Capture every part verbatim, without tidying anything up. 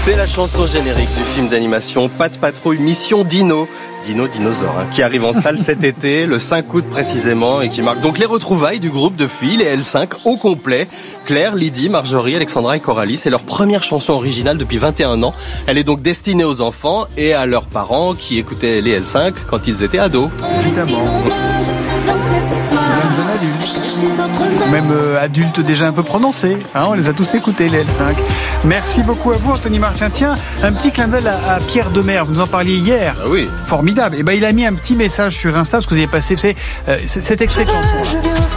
C'est la chanson générique du film d'animation Pat' Patrouille Mission Dino, Dino Dinosaure, hein, qui arrive en salle cet été, le cinq août précisément, et qui marque donc les retrouvailles du groupe de filles, les L cinq, au complet. Claire, Lydie, Marjorie, Alexandra et Coralie, c'est leur première chanson originale depuis vingt et un ans. Elle est donc destinée aux enfants et à leurs parents qui écoutaient les L cinq quand ils étaient ados. Évidemment. Même jeunes adultes, même euh, adultes déjà un peu prononcés, hein, on les a tous écoutés les L cinq. Merci beaucoup à vous Anthony Martin. Tiens, un petit clin d'œil à, à Pierre Demers, vous nous en parliez hier. Ah oui. Formidable. Et ben il a mis un petit message sur Insta parce que vous avez passé c'est, euh, cet extrait de chanson.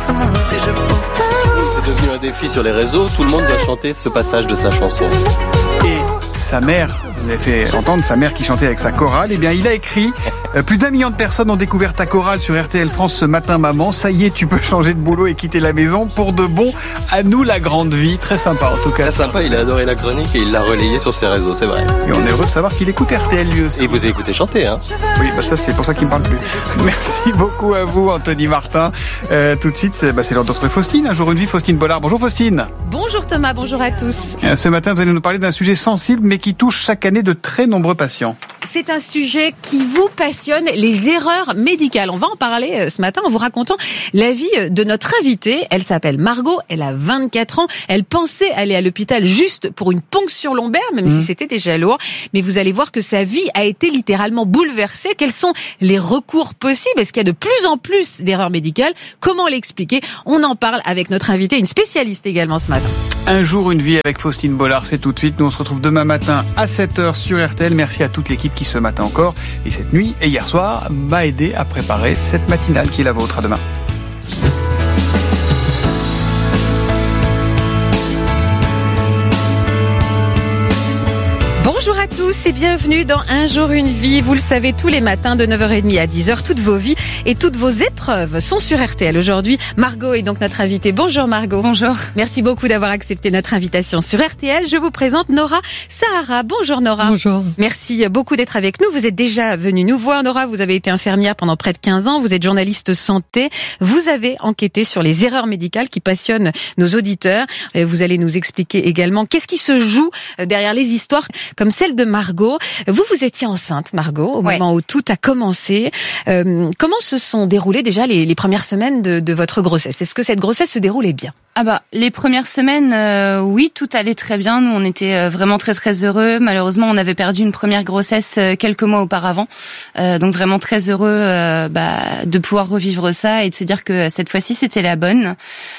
C'est devenu un défi sur les réseaux, tout le monde doit chanter ce passage de sa chanson. Et sa mère, vous avez fait entendre sa mère qui chantait avec sa chorale, eh bien il a écrit euh, plus d'un million de personnes ont découvert ta chorale sur R T L France ce matin maman, ça y est tu peux changer de boulot et quitter la maison pour de bon, à nous la grande vie. Très sympa en tout cas. Très sympa, il a adoré la chronique et il l'a relayé sur ses réseaux, c'est vrai. Et on est heureux de savoir qu'il écoute R T L lui aussi. Et vous avez écouté chanter, hein. Oui, bah ça c'est pour ça qu'il me parle plus. Merci beaucoup à vous Anthony Martin. Euh, tout de suite, bah, c'est l'heure de retrouver Faustine, un jour une vie, Faustine Bollard. Bonjour Faustine. Bonjour Thomas, bonjour à tous. Ce matin vous allez nous parler d'un sujet sensible mais qui touche chaque année de très nombreux patients. C'est un sujet qui vous passionne, les erreurs médicales. On va en parler ce matin en vous racontant la vie de notre invitée. Elle s'appelle Margot, elle a vingt-quatre ans. Elle pensait aller à l'hôpital juste pour une ponction lombaire, même mmh. si c'était déjà lourd. Mais vous allez voir que sa vie a été littéralement bouleversée. Quels sont les recours possibles? Est-ce qu'il y a de plus en plus d'erreurs médicales? Comment l'expliquer? On en parle avec notre invitée, une spécialiste également ce matin. Un jour, une vie avec Faustine Bollard, c'est tout de suite. Nous, on se retrouve demain matin à sept heures sur R T L. Merci à toute l'équipe qui ce matin encore et cette nuit et hier soir m'a aidé à préparer cette matinale qui est la vôtre. À demain. Bonjour à tous et bienvenue dans Un jour une vie. Vous le savez, tous les matins de neuf heures trente à dix heures, toutes vos vies et toutes vos épreuves sont sur R T L. Aujourd'hui, Margot est donc notre invitée. Bonjour Margot. Bonjour. Merci beaucoup d'avoir accepté notre invitation sur R T L. Je vous présente Nora Sahara. Bonjour Nora. Bonjour. Merci beaucoup d'être avec nous. Vous êtes déjà venue nous voir. Nora, vous avez été infirmière pendant près de quinze ans. Vous êtes journaliste santé. Vous avez enquêté sur les erreurs médicales qui passionnent nos auditeurs. Vous allez nous expliquer également qu'est-ce qui se joue derrière les histoires comme celle de Margot. Vous, vous étiez enceinte, Margot, au ouais. moment où tout a commencé. Euh, comment se sont déroulées déjà les, les premières semaines de, de votre grossesse? Est-ce que cette grossesse se déroulait bien? Ah bah les premières semaines, euh, oui, tout allait très bien. Nous, on était euh, vraiment très très heureux. Malheureusement, on avait perdu une première grossesse euh, quelques mois auparavant, euh, donc vraiment très heureux euh, bah, de pouvoir revivre ça et de se dire que cette fois-ci c'était la bonne.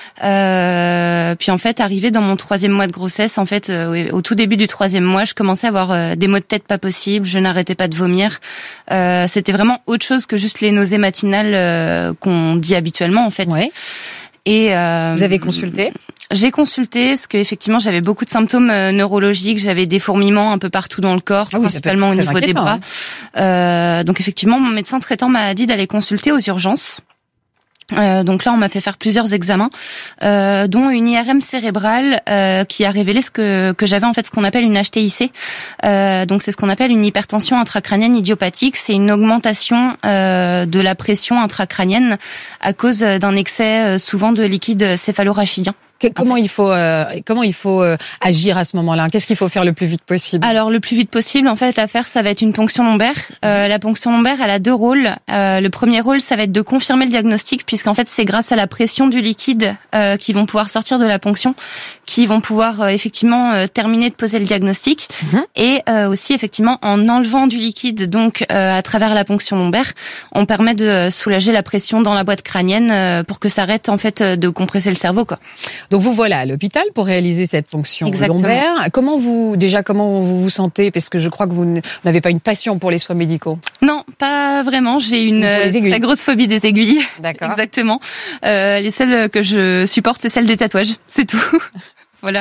Euh, puis en fait, arrivé dans mon troisième mois de grossesse, en fait, euh, au tout début du troisième mois, je commençais à avoir euh, des maux de tête pas possibles. Je n'arrêtais pas de vomir. Euh, c'était vraiment autre chose que juste les nausées matinales euh, qu'on dit habituellement, en fait. Ouais. Et euh, vous avez consulté? J'ai consulté parce que effectivement j'avais beaucoup de symptômes euh, neurologiques, j'avais des fourmillements un peu partout dans le corps, ah oui, principalement au niveau des bras. Hein. Euh, donc effectivement mon médecin traitant m'a dit d'aller consulter aux urgences. Euh, donc là, on m'a fait faire plusieurs examens, euh, dont une I R M cérébrale euh, qui a révélé ce que que j'avais en fait ce qu'on appelle une H T I C. Euh, donc c'est ce qu'on appelle une hypertension intracrânienne idiopathique. C'est une augmentation euh, de la pression intracrânienne à cause d'un excès euh, souvent de liquide céphalorachidien. Comment en fait. il faut euh, comment il faut euh, agir à ce moment-là? Qu'est-ce qu'il faut faire le plus vite possible? Alors le plus vite possible, en fait, à faire, ça va être une ponction lombaire. Euh, la ponction lombaire, elle a deux rôles. Euh, le premier rôle, ça va être de confirmer le diagnostic, puisqu'en fait, c'est grâce à la pression du liquide euh, qui vont pouvoir sortir de la ponction, qui vont pouvoir euh, effectivement euh, terminer de poser le diagnostic, mmh. et euh, aussi effectivement en enlevant du liquide, donc euh, à travers la ponction lombaire, on permet de soulager la pression dans la boîte crânienne euh, pour que ça arrête en fait de compresser le cerveau, quoi. Donc vous voilà à l'hôpital pour réaliser cette ponction Exactement. lombaire. Comment vous déjà comment vous vous sentez? Parce que je crois que vous n'avez pas une passion pour les soins médicaux. Non, pas vraiment. J'ai une très grosse phobie des aiguilles. D'accord. Exactement. Euh, les seules que je supporte, c'est celles des tatouages. C'est tout. Voilà.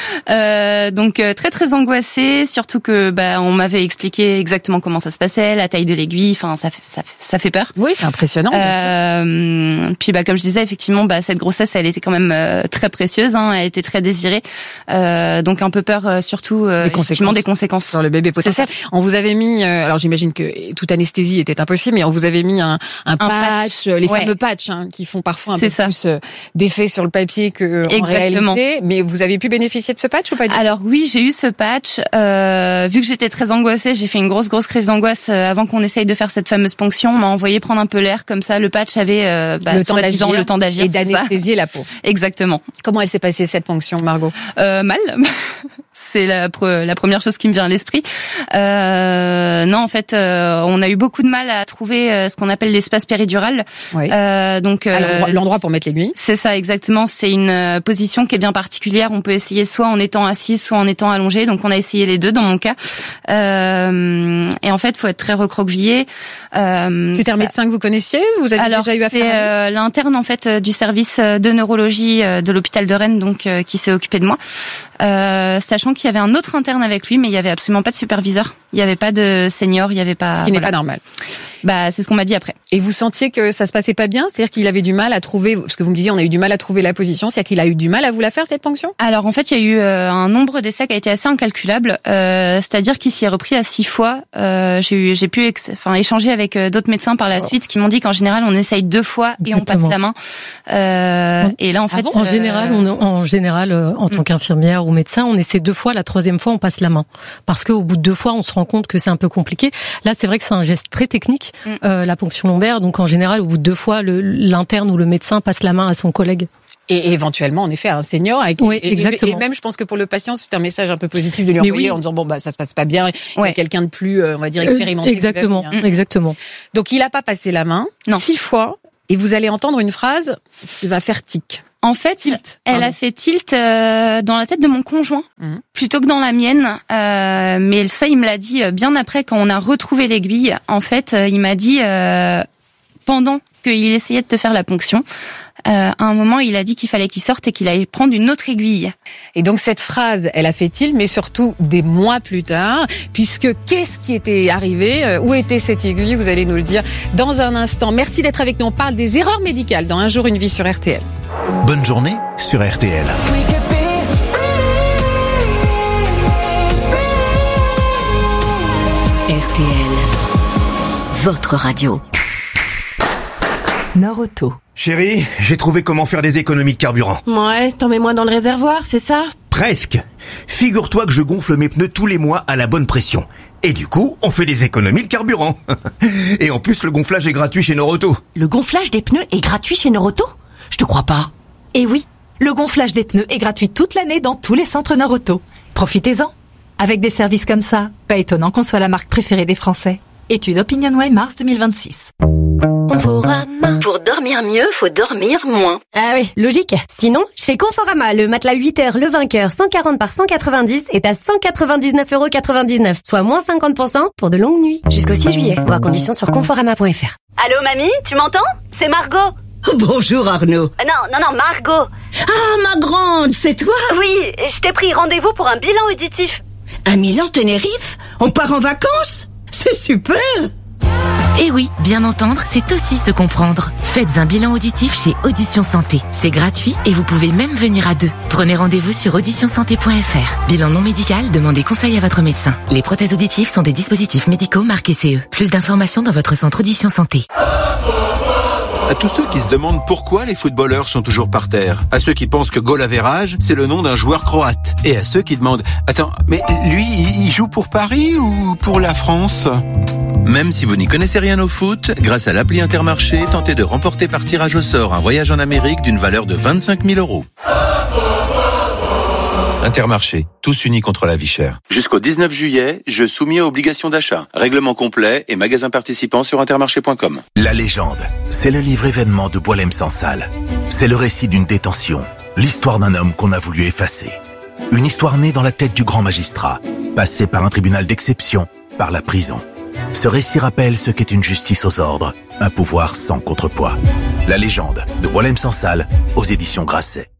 Euh, donc euh, très très angoissée, surtout que bah on m'avait expliqué exactement comment ça se passait, la taille de l'aiguille, enfin ça fait ça, ça fait peur. Oui, c'est impressionnant. Euh, puis bah comme je disais effectivement, bah cette grossesse elle était quand même euh, très précieuse, hein, elle était très désirée, euh, donc un peu peur euh, surtout euh, des effectivement des conséquences sur le bébé potentiel. On vous avait mis, euh, alors j'imagine que toute anesthésie était impossible, mais on vous avait mis un, un, un patch, patch, les ouais. fameux patchs hein, qui font parfois un c'est peu ça. plus euh, d'effet sur le papier que Exactement. en réalité, mais vous avez avez pu bénéficier de ce patch ou pas du tout ? Alors oui, j'ai eu ce patch. Euh, vu que j'étais très angoissée, j'ai fait une grosse grosse crise d'angoisse euh, avant qu'on essaye de faire cette fameuse ponction. On m'a envoyé prendre un peu l'air, comme ça le patch avait euh, bah, le, temps d'agir, le temps d'agir et d'anesthésier la peau. Exactement. Comment elle s'est passée cette ponction, Margot ? euh, Mal. C'est la, la première chose qui me vient à l'esprit. Euh, non, en fait, euh, on a eu beaucoup de mal à trouver euh, ce qu'on appelle l'espace péridural. Oui. Euh, donc euh, Alors, l'endroit pour mettre l'aiguille. C'est ça, exactement. C'est une euh, position qui est bien particulière. On peut essayer soit en étant assise, soit en étant allongée. Donc, on a essayé les deux dans mon cas. Euh, et en fait, faut être très recroquevillé. Euh, C'était un médecin que vous connaissiez ? Vous avez Alors, déjà eu affaire à lui ? c'est euh, l'interne en fait du service de neurologie de l'hôpital de Rennes, donc euh, qui s'est occupé de moi. Euh, sachant qu'il y avait un autre interne avec lui, mais il y avait absolument pas de superviseur. Il n'y avait pas de senior, il y avait pas. Ce qui n'est voilà. pas normal. Bah, c'est ce qu'on m'a dit après. Et vous sentiez que ça se passait pas bien ? C'est-à-dire qu'il avait du mal à trouver, parce que vous me disiez, on a eu du mal à trouver la position, c'est-à-dire qu'il a eu du mal à vous la faire, cette ponction ? Alors, en fait, il y a eu euh, un nombre d'essais qui a été assez incalculable. Euh, c'est-à-dire qu'il s'y est repris à six fois. Euh, j'ai eu, j'ai pu, ex- enfin, échanger avec euh, d'autres médecins par la suite qui m'ont dit qu'en général, on essaye deux fois et Exactement. on passe la main. Euh, et là, en fait, bon En euh, général, on, en général, euh, en tant qu'infirmière ou médecin, on essaie deux fois. La troisième fois, on passe la main, parce qu'au bout de deux fois, on se rend compte que c'est un peu compliqué. Là, c'est vrai que c'est un geste très technique, Mm. euh, la ponction lombaire. Donc, en général, au bout de deux fois, le, l'interne ou le médecin passe la main à son collègue. Et éventuellement, en effet, un senior. Avec, Oui, et, exactement. Et même, je pense que pour le patient, c'est un message un peu positif de lui Mais envoyer oui. en disant bon bah ça se passe pas bien. Il y a Ouais. quelqu'un de plus, euh, on va dire expérimenté. Euh, exactement, que vous avez, hein. exactement. Donc il a pas passé la main. Non. Six fois. Et vous allez entendre une phrase qui va faire tic. En fait, Tilt, elle pardon. a fait tilt euh, dans la tête de mon conjoint Mhm. plutôt que dans la mienne. Euh, mais ça, il me l'a dit euh, bien après quand on a retrouvé l'aiguille. En fait, euh, il m'a dit euh, pendant qu'il essayait de te faire la ponction. Euh, à un moment, il a dit qu'il fallait qu'il sorte et qu'il allait prendre une autre aiguille. Et donc cette phrase, elle a fait tilt, mais surtout des mois plus tard, puisque qu'est-ce qui était arrivé ? euh, Où était cette aiguille ? Vous allez nous le dire dans un instant. Merci d'être avec nous. On parle des erreurs médicales dans Un jour, une vie sur R T L. Bonne journée sur R T L. R T L, votre radio. Nord-Auto. Chérie, j'ai trouvé comment faire des économies de carburant. Ouais, t'en mets moins dans le réservoir, c'est ça ? Presque. Figure-toi que je gonfle mes pneus tous les mois à la bonne pression. Et du coup, on fait des économies de carburant. Et en plus, le gonflage est gratuit chez Nord-Auto. Le gonflage des pneus est gratuit chez Nord-Auto ? Je te crois pas. Et oui, le gonflage des pneus est gratuit toute l'année dans tous les centres Nord-Auto. Profitez-en. Avec des services comme ça, pas étonnant qu'on soit la marque préférée des Français. Étude OpinionWay mars deux mille vingt-six. Conforama. Pour dormir mieux, faut dormir moins. Ah oui, logique. Sinon, chez Conforama, le matelas huit heures Le Vainqueur cent quarante par cent quatre-vingt-dix est à cent quatre-vingt-dix-neuf euros quatre-vingt-dix-neuf, soit moins cinquante pour cent pour de longues nuits. Jusqu'au six juillet. Voir conditions sur conforama point f r. Allô, mamie, tu m'entends ? C'est Margot. Bonjour Arnaud. Euh, non, non, non, Margot. Ah, ma grande, c'est toi ? Oui, je t'ai pris rendez-vous pour un bilan auditif. À Milan, Tenerife ? On part en vacances ? C'est super ! Et oui, bien entendre, c'est aussi se comprendre. Faites un bilan auditif chez Audition Santé. C'est gratuit et vous pouvez même venir à deux. Prenez rendez-vous sur audition santé point f r. Bilan non médical, demandez conseil à votre médecin. Les prothèses auditives sont des dispositifs médicaux marqués C E. Plus d'informations dans votre centre Audition Santé. À tous ceux qui se demandent pourquoi les footballeurs sont toujours par terre, à ceux qui pensent que goal average, c'est le nom d'un joueur croate, et à ceux qui demandent « Attends, mais lui, il joue pour Paris ou pour la France ?» Même si vous n'y connaissez rien au foot, grâce à l'appli Intermarché, tentez de remporter par tirage au sort un voyage en Amérique d'une valeur de vingt-cinq mille euros. Intermarché, tous unis contre la vie chère. Jusqu'au dix-neuf juillet, je soumis à obligation d'achat. Règlement complet et magasin participant sur intermarché point com. La légende, c'est le livre événement de Boualem Sansal. C'est le récit d'une détention, l'histoire d'un homme qu'on a voulu effacer. Une histoire née dans la tête du grand magistrat, passé par un tribunal d'exception, par la prison. Ce récit rappelle ce qu'est une justice aux ordres, un pouvoir sans contrepoids. La légende de Boualem Sansal aux éditions Grasset.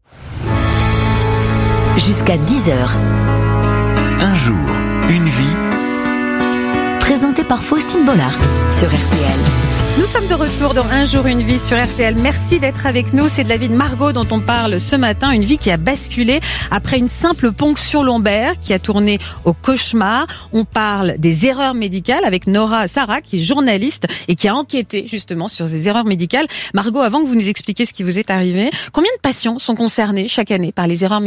Jusqu'à dix heures. Un jour, une vie. Présenté par Faustine Bollard sur R T L. Nous sommes de retour dans Un jour, une vie sur R T L. Merci d'être avec nous. C'est de la vie de Margot dont on parle ce matin. Une vie qui a basculé après une simple ponction lombaire qui a tourné au cauchemar. On parle des erreurs médicales avec Nora Sarah, qui est journaliste et qui a enquêté justement sur ces erreurs médicales. Margot, avant que vous nous expliquiez ce qui vous est arrivé, combien de patients sont concernés chaque année par les erreurs médicales ?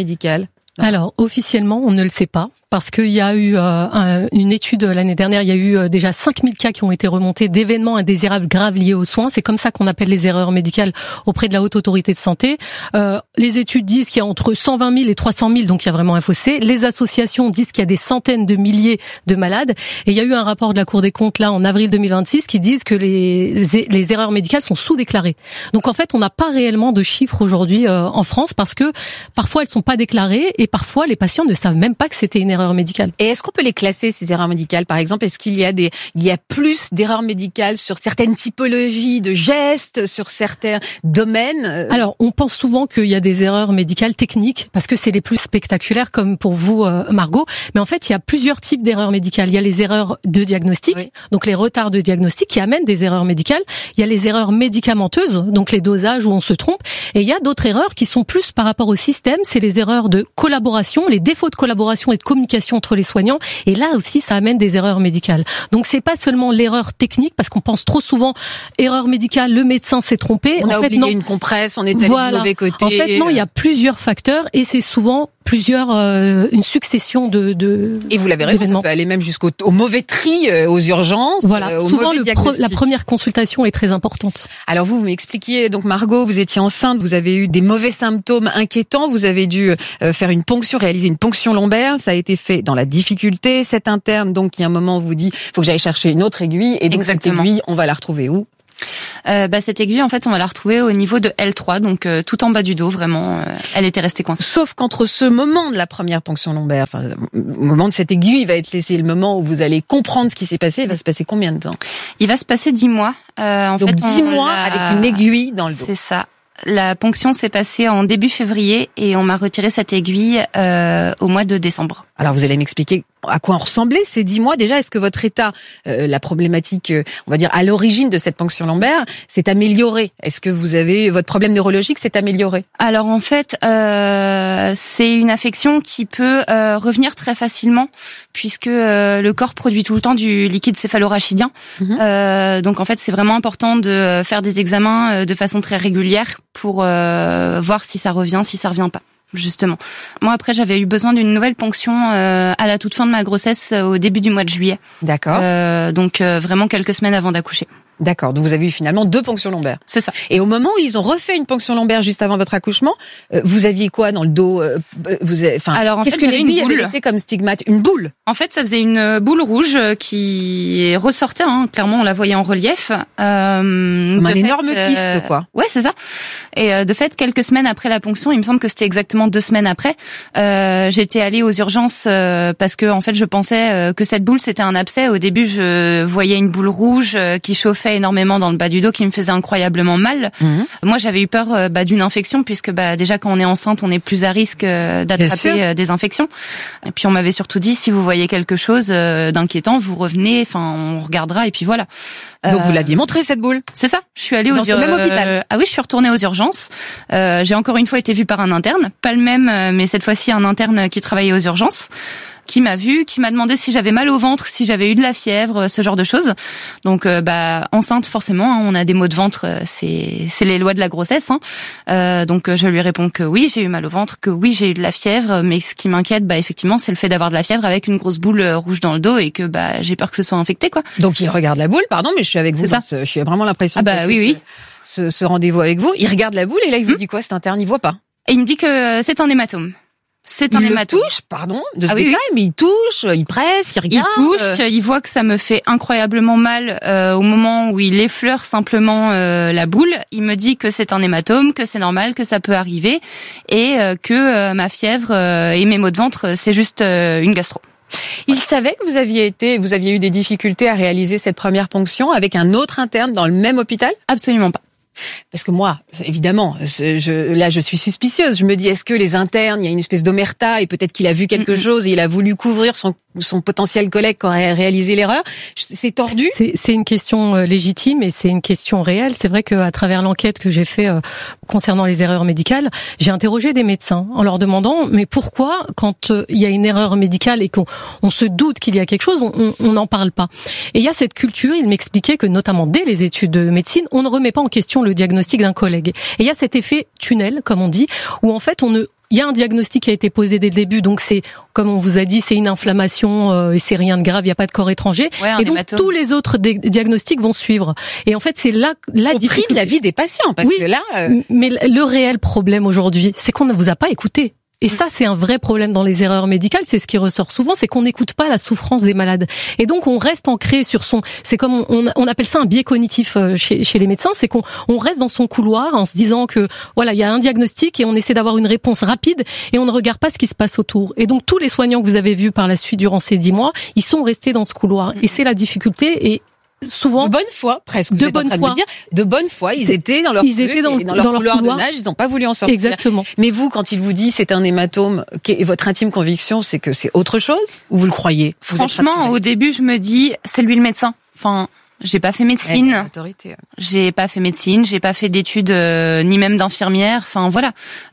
Alors, officiellement, on ne le sait pas, parce qu'il y a eu euh, un, une étude l'année dernière, il y a eu euh, déjà cinq mille cas qui ont été remontés d'événements indésirables graves liés aux soins. C'est comme ça qu'on appelle les erreurs médicales auprès de la Haute Autorité de Santé. Euh, les études disent qu'il y a entre cent vingt mille et trois cent mille, donc il y a vraiment un fossé. Les associations disent qu'il y a des centaines de milliers de malades. Et il y a eu un rapport de la Cour des comptes, là, en avril deux mille vingt-six, qui disent que les, les erreurs médicales sont sous-déclarées. Donc en fait, on n'a pas réellement de chiffres aujourd'hui euh, en France, parce que parfois elles sont pas déclarées, et parfois les patients ne savent même pas que c'était une erreur médicale. Et est-ce qu'on peut les classer, ces erreurs médicales? Par exemple, est-ce qu'il y a des, il y a plus d'erreurs médicales sur certaines typologies de gestes, sur certains domaines? Alors, on pense souvent qu'il y a des erreurs médicales techniques, parce que c'est les plus spectaculaires, comme pour vous, euh, Margot. Mais en fait, il y a plusieurs types d'erreurs médicales. Il y a les erreurs de diagnostic, oui. donc les retards de diagnostic qui amènent des erreurs médicales. Il y a les erreurs médicamenteuses, donc les dosages où on se trompe. Et il y a d'autres erreurs qui sont plus par rapport au système, c'est les erreurs de collaboration, les défauts de collaboration et de communication entre les soignants. Et là aussi, ça amène des erreurs médicales. Donc c'est pas seulement l'erreur technique, parce qu'on pense trop souvent erreur médicale, le médecin s'est trompé. On en a fait, oublié non. une compresse, on est allé voilà. du mauvais côté. En fait, non, il y a plusieurs facteurs et c'est souvent plusieurs, euh, une succession de, de Et vous l'avez raison, ça peut aller même jusqu'au au mauvais tri, euh, aux urgences. Voilà, euh, au souvent mauvais le pre, la première consultation est très importante. Alors vous, vous m'expliquiez, donc Margot, vous étiez enceinte, vous avez eu des mauvais symptômes inquiétants, vous avez dû euh, faire une ponction, réaliser une ponction lombaire, ça a été fait dans la difficulté. Cet interne, donc, il y a un moment où vous dit, faut que j'aille chercher une autre aiguille, et donc Exactement. Cette aiguille, on va la retrouver où? Euh, bah, cette aiguille, en fait, on va la retrouver au niveau de L trois, donc euh, tout en bas du dos, vraiment, euh, elle était restée coincée. Sauf qu'entre ce moment de la première ponction lombaire, enfin, le moment de cette aiguille va être laissé, le moment où vous allez comprendre ce qui s'est passé, il va se passer combien de temps? Il va se passer dix mois. Euh, en donc fait, dix mois avec une aiguille dans le dos. C'est ça. La ponction s'est passée en début février et on m'a retiré cette aiguille euh, au mois de décembre. Alors vous allez m'expliquer à quoi ont ressemblé ces dix mois. Déjà, est-ce que votre état, euh, la problématique, euh, on va dire à l'origine de cette ponction lombaire, s'est amélioré? Est-ce que vous avez votre problème neurologique s'est amélioré? Alors en fait, euh, c'est une affection qui peut euh, revenir très facilement puisque euh, le corps produit tout le temps du liquide céphalorachidien. Mmh. Euh, donc en fait, c'est vraiment important de faire des examens de façon très régulière pour euh, voir si ça revient, si ça revient pas. Justement. Moi, après, j'avais eu besoin d'une nouvelle ponction euh, à la toute fin de ma grossesse, euh, au début du mois de juillet. D'accord. Euh, donc, euh, vraiment quelques semaines avant d'accoucher. D'accord. Donc, vous avez eu finalement deux ponctions lombaires. C'est ça. Et au moment où ils ont refait une ponction lombaire juste avant votre accouchement, euh, vous aviez quoi dans le dos? euh, Vous avez, enfin, alors, en qu'est-ce fait, que l'aiguille avait laissé comme stigmate? Une boule. En fait, ça faisait une boule rouge qui ressortait. Hein, clairement, on la voyait en relief. Euh, comme un fait, énorme kyste, euh, quoi. Ouais, c'est ça. Et euh, de fait, quelques semaines après la ponction, il me semble que c'était exactement deux semaines après, euh, j'étais allée aux urgences euh, parce que en fait, je pensais euh, que cette boule c'était un abcès. Au début, je voyais une boule rouge euh, qui chauffait énormément dans le bas du dos, qui me faisait incroyablement mal. Mmh. Moi, j'avais eu peur euh, bah, d'une infection puisque bah, déjà quand on est enceinte, on est plus à risque euh, d'attraper euh, des infections. Et puis on m'avait surtout dit si vous voyez quelque chose euh, d'inquiétant, vous revenez. Enfin, on regardera et puis voilà. Donc euh, vous l'aviez montré cette boule? C'est ça. Je suis allée dans aux ce même hôpital. Euh, ah oui, je suis retournée aux urgences. Euh, j'ai encore une fois été vue par un interne, pas le même, mais cette fois-ci un interne qui travaillait aux urgences, qui m'a vue, qui m'a demandé si j'avais mal au ventre, si j'avais eu de la fièvre, ce genre de choses. Donc, euh, bah enceinte forcément, hein, on a des maux de ventre, c'est c'est les lois de la grossesse. Hein. Euh, donc je lui réponds que oui, j'ai eu mal au ventre, que oui, j'ai eu de la fièvre, mais ce qui m'inquiète, bah effectivement, c'est le fait d'avoir de la fièvre avec une grosse boule rouge dans le dos et que bah j'ai peur que ce soit infecté, quoi. Donc il regarde la boule, pardon, mais je suis avec vous. C'est ça. Je suis vraiment l'impression. Ah bah que oui, oui. Ce, ce rendez-vous avec vous, il regarde la boule et là il vous hum. dit quoi, cet interne, il voit pas? Et il me dit que c'est un hématome. C'est il un le hématome. touche, pardon, de ce ah oui, détail, oui. mais il touche, il presse, il regarde. Il touche, il voit que ça me fait incroyablement mal euh, au moment où il effleure simplement euh, la boule. Il me dit que c'est un hématome, que c'est normal, que ça peut arriver et euh, que euh, ma fièvre euh, et mes maux de ventre, c'est juste euh, une gastro. Il savait que vous aviez été, vous aviez eu des difficultés à réaliser cette première ponction avec un autre interne dans le même hôpital? Absolument pas. Parce que moi, évidemment, je, je, là je suis suspicieuse. Je me dis, est-ce que les internes, il y a une espèce d'omerta et peut-être qu'il a vu quelque mm-hmm. chose et il a voulu couvrir son, son potentiel collègue qui aurait réalisé l'erreur? C'est tordu. C'est, c'est une question légitime et c'est une question réelle. C'est vrai qu'à travers l'enquête que j'ai fait euh, concernant les erreurs médicales, j'ai interrogé des médecins en leur demandant, mais pourquoi quand euh, il y a une erreur médicale et qu'on on se doute qu'il y a quelque chose, on n'en parle pas? Et il y a cette culture, il m'expliquait que notamment dès les études de médecine, on ne remet pas en question le diagnostic d'un collègue. Et il y a cet effet tunnel, comme on dit, où en fait on ne il y a un diagnostic qui a été posé dès le début, donc c'est, comme on vous a dit, c'est une inflammation euh, et c'est rien de grave, il n'y a pas de corps étranger. Ouais, et donc hématome. tous les autres di- diagnostics vont suivre. Et en fait, c'est là la Au difficulté. prix de la vie des patients, parce oui, que là... Euh... mais le réel problème aujourd'hui, c'est qu'on ne vous a pas écouté. Et ça, c'est un vrai problème dans les erreurs médicales. C'est ce qui ressort souvent, c'est qu'on n'écoute pas la souffrance des malades. Et donc, on reste ancré sur son... C'est comme on, on, on appelle ça un biais cognitif chez, chez les médecins. C'est qu'on on reste dans son couloir en se disant que voilà, il y a un diagnostic et on essaie d'avoir une réponse rapide et on ne regarde pas ce qui se passe autour. Et donc, tous les soignants que vous avez vus par la suite durant ces dix mois, ils sont restés dans ce couloir. Et c'est la difficulté. Et souvent de bonne foi, presque. De vous bonne êtes en train foi. de me dire, de bonne foi, ils étaient dans leur ils étaient dans, dans leur dans couloir, leur couloir de nage, ils n'ont pas voulu en sortir. Exactement. Mais vous, quand il vous dit c'est un hématome, et votre intime conviction, c'est que c'est autre chose, ou vous le croyez? Vous Franchement, au début, je me dis, c'est lui le médecin. Enfin, j'ai pas fait médecine. Ouais, autorité. J'ai pas fait médecine, j'ai pas fait d'études euh, ni même d'infirmière. Enfin voilà.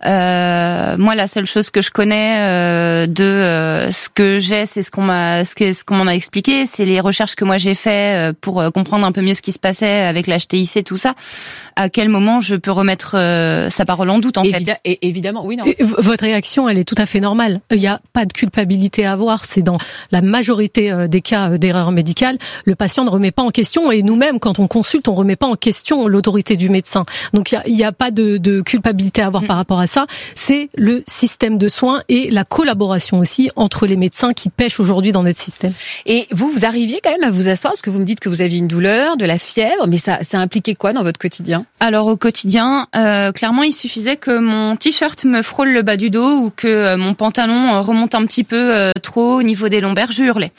Euh, moi, la seule chose que je connais euh, de euh, ce que j'ai, c'est ce qu'on m'a, ce que- ce qu'on m'en a expliqué, c'est les recherches que moi j'ai fait euh, pour euh, comprendre un peu mieux ce qui se passait avec l'H T I C, tout ça. À quel moment je peux remettre euh, sa parole en doute en Évida- fait et évidemment, oui, non. Et v- votre réaction, elle est tout à fait normale. Il n'y a pas de culpabilité à avoir. C'est dans la majorité euh, des cas euh, d'erreur médicale, le patient ne remet pas en question. Et nous-mêmes, quand on consulte, on remet pas en question l'autorité du médecin. Donc il y a, il y a pas de, de culpabilité à avoir mmh. par rapport à ça. C'est le système de soins et la collaboration aussi entre les médecins qui pêchent aujourd'hui dans notre système. Et vous, vous arriviez quand même à vous asseoir, parce que vous me dites que vous aviez une douleur, de la fièvre, mais ça, ça impliquait quoi dans votre quotidien? Alors au quotidien, euh, clairement, il suffisait que mon t-shirt me frôle le bas du dos ou que euh, mon pantalon euh, remonte un petit peu euh, trop au niveau des lombaires, je hurlais.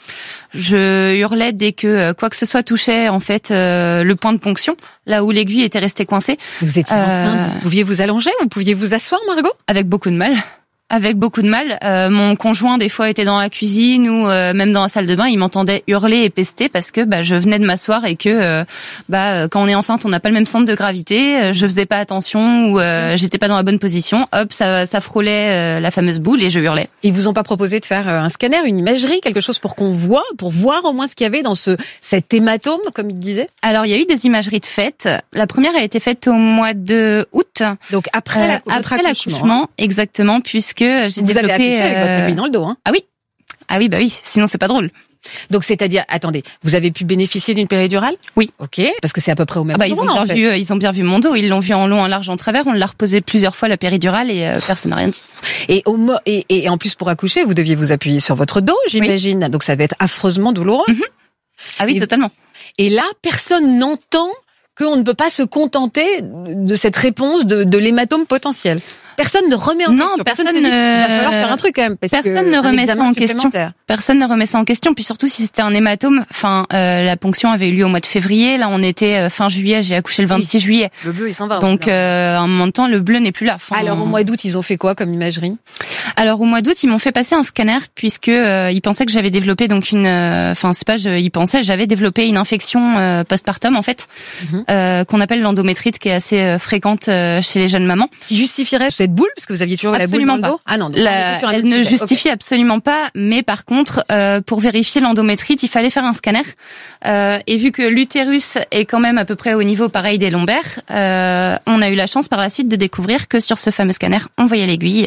Je hurlais dès que euh, quoi que ce soit touchait en fait euh, le point de ponction, là où l'aiguille était restée coincée. Vous étiez Euh, enceinte, vous pouviez vous allonger, vous pouviez vous asseoir, Margot? Avec beaucoup de mal. Avec beaucoup de mal. Euh, mon conjoint, des fois, était dans la cuisine ou euh, même dans la salle de bain. Il m'entendait hurler et pester parce que bah, je venais de m'asseoir et que euh, bah, quand on est enceinte, on n'a pas le même centre de gravité. Je faisais pas attention ou euh, j'étais pas dans la bonne position. Hop, ça, ça frôlait euh, la fameuse boule et je hurlais. Ils vous ont pas proposé de faire un scanner, une imagerie, quelque chose pour qu'on voit, pour voir au moins ce qu'il y avait dans ce cet hématome, comme il disait? Alors, il y a eu des imageries de faites. La première a été faite au mois de août. Donc après, euh, la, votre après accouchement, l'accouchement, hein. exactement, puisque j'ai Vous développé... avez accouché avec votre euh, aiguille dans le dos, hein? Ah oui. Ah oui, bah oui, sinon c'est pas drôle. Donc c'est-à-dire, attendez, vous avez pu bénéficier d'une péridurale? Oui. Ok, parce que c'est à peu près au même Ah bah ils ont endroit, bien en fait. vu, ils ont bien vu mon dos, ils l'ont vu en long, en large, en travers. On l'a reposé plusieurs fois la péridurale et euh, personne n'a rien dit. Et, au mo- et, et en plus pour accoucher, vous deviez vous appuyer sur votre dos, j'imagine. Donc ça devait être affreusement douloureux. Mm-hmm. Ah oui, et, totalement. Et là, personne n'entend qu'on ne peut pas se contenter de cette réponse de, de l'hématome potentiel. Personne ne remet en non, question. personne ne se dit, il va falloir euh, faire un truc quand même. Parce personne que ne un remet ça examen en question. supplémentaire. Personne ne remet ça en question. Puis surtout si c'était un hématome. Enfin, euh, la ponction avait eu lieu au mois de février. Là, on était euh, fin juillet. J'ai accouché le vingt-six Oui. juillet. Le bleu, il s'en va. Donc, euh, à un moment de temps, le bleu n'est plus là. Enfin, alors au mois d'août, ils ont fait quoi comme imagerie? Alors au mois d'août, ils m'ont fait passer un scanner puisque euh, ils pensaient que j'avais développé donc une. Enfin, euh, c'est pas. Je, ils pensaient j'avais développé une infection euh, postpartum en fait, mm-hmm. euh, qu'on appelle l'endométrite, qui est assez euh, fréquente euh, chez les jeunes mamans. Qui justifierait cette boule, parce que vous aviez toujours absolument la boule dans le dos. Pas. Ah non, la, elle ne justifie okay. absolument pas. Mais par contre, euh, pour vérifier l'endométrite, il fallait faire un scanner. Euh, et vu que l'utérus est quand même à peu près au niveau pareil des lombaires, euh, on a eu la chance par la suite de découvrir que sur ce fameux scanner, on voyait l'aiguille.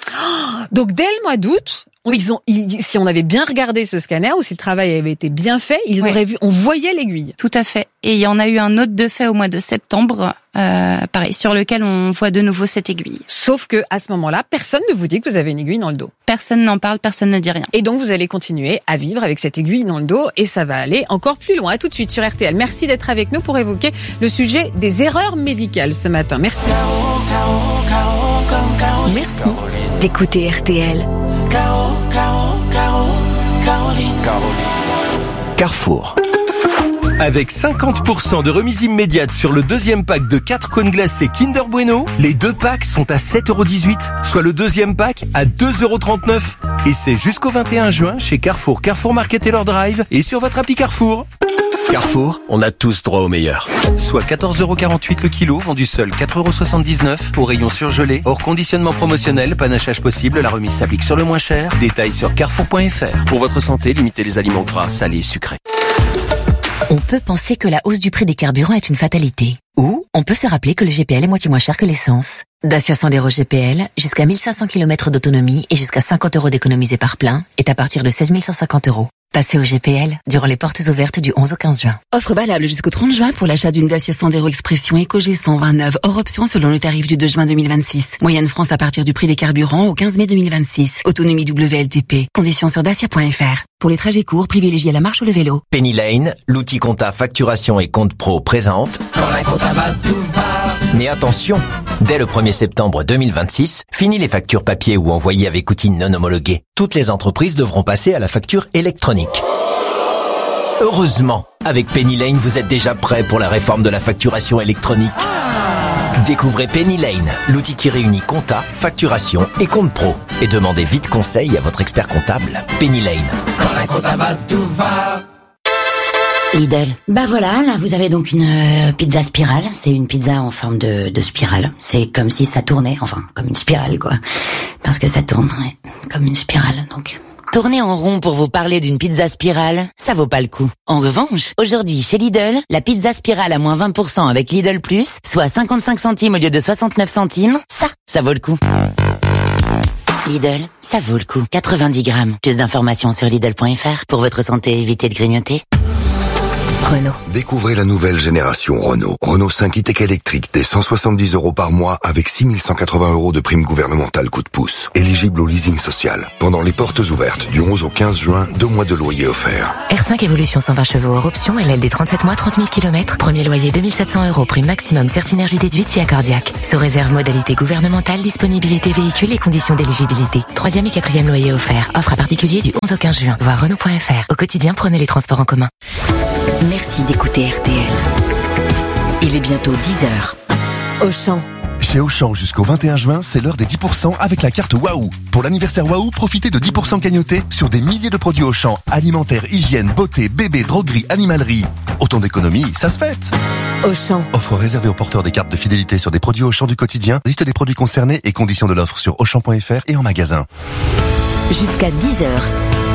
Oh, donc dès le mois d'août, ils ont, ils, si on avait bien regardé ce scanner ou si le travail avait été bien fait, ils oui. auraient vu, on voyait l'aiguille. Tout à fait. Et il y en a eu un autre de fait au mois de septembre, euh, pareil, sur lequel on voit de nouveau cette aiguille. Sauf que à ce moment-là, personne ne vous dit que vous avez une aiguille dans le dos. Personne n'en parle, personne ne dit rien. Et donc vous allez continuer à vivre avec cette aiguille dans le dos et ça va aller encore plus loin. À tout de suite sur R T L. Merci d'être avec nous pour évoquer le sujet des erreurs médicales ce matin. Merci. Merci d'écouter R T L. Carrefour. Avec cinquante pour cent de remise immédiate sur le deuxième pack de quatre cônes glacés Kinder Bueno, les deux packs sont à sept euros dix-huit, soit le deuxième pack à deux euros trente-neuf. Et c'est jusqu'au vingt et un juin chez Carrefour, Carrefour Market et leur Drive et sur votre appli Carrefour. Carrefour, on a tous droit au meilleur. Soit quatorze euros quarante-huit le kilo, vendu seul quatre euros soixante-dix-neuf, au rayon surgelé, hors conditionnement promotionnel, panachage possible, la remise s'applique sur le moins cher. Détails sur carrefour point f r. Pour votre santé, limitez les aliments gras, salés et sucrés. On peut penser que la hausse du prix des carburants est une fatalité. Ou on peut se rappeler que le G P L est moitié moins cher que l'essence. Dacia Sandero G P L, jusqu'à mille cinq cents kilomètres d'autonomie et jusqu'à cinquante euros d'économisés par plein, est à partir de seize mille cent cinquante euros. Passez au G P L durant les portes ouvertes du onze au quinze juin. Offre valable jusqu'au trente juin pour l'achat d'une Dacia Sandero Expression Eco G cent vingt-neuf, hors option selon le tarif du deux juin deux mille vingt-six. Moyenne France à partir du prix des carburants au quinze mai deux mille vingt-six. Autonomie W L T P. Conditions sur dacia point f r. Pour les trajets courts, privilégiez la marche ou le vélo. Penny Lane, l'outil compta facturation et compte pro présente. Quand la compta va, tout va. Mais attention, dès le premier septembre deux mille vingt-six, fini les factures papier ou envoyées avec outils non homologués. Toutes les entreprises devront passer à la facture électronique. Heureusement, avec Penny Lane, vous êtes déjà prêt pour la réforme de la facturation électronique. Découvrez Penny Lane, l'outil qui réunit compta, facturation et compte pro. Et demandez vite conseil à votre expert comptable. Penny Lane. Quand la compta va, tout va. Lidl. Bah voilà, là vous avez donc une euh, pizza spirale. C'est une pizza en forme de, de spirale. C'est comme si ça tournait, enfin comme une spirale quoi. Parce que ça tourne, ouais, comme une spirale donc. Tourner en rond pour vous parler d'une pizza spirale, ça vaut pas le coup. En revanche, aujourd'hui chez Lidl, la pizza spirale à moins vingt pour cent avec Lidl Plus, soit cinquante-cinq centimes au lieu de soixante-neuf centimes, ça, ça vaut le coup. Lidl, ça vaut le coup. quatre-vingt-dix grammes. Plus d'informations sur Lidl point f r. Pour votre santé, évitez de grignoter. Renault. Découvrez la nouvelle génération Renault. Renault cinq e-Tech électrique dès cent soixante-dix euros par mois avec six mille cent quatre-vingts euros de prime gouvernementale coup de pouce. Éligible au leasing social. Pendant les portes ouvertes du onze au quinze juin, deux mois de loyer offerts. R cinq Evolution cent vingt chevaux hors option, L L D trente-sept mois, trente mille kilomètres. Premier loyer deux mille sept cents euros, prime maximum Certinergie déduite si accordiaque. Sous réserve modalité gouvernementale, disponibilité véhicule et conditions d'éligibilité. Troisième et quatrième loyer offert. Offre à particulier du onze au quinze juin. Voir Renault point f r. Au quotidien, prenez les transports en commun. Merci d'écouter R T L. Il est bientôt dix heures. Auchan. Chez Auchan, jusqu'au vingt et un juin, c'est l'heure des dix pour cent avec la carte Waouh. Pour l'anniversaire Waouh, profitez de dix pour cent cagnotés sur des milliers de produits Auchan. Alimentaire, hygiène, beauté, bébé, droguerie, animalerie. Autant d'économies, ça se fête. Auchan. Offre réservée aux porteurs des cartes de fidélité sur des produits Auchan du quotidien. Liste des produits concernés et conditions de l'offre sur auchan point f r et en magasin. Jusqu'à dix heures.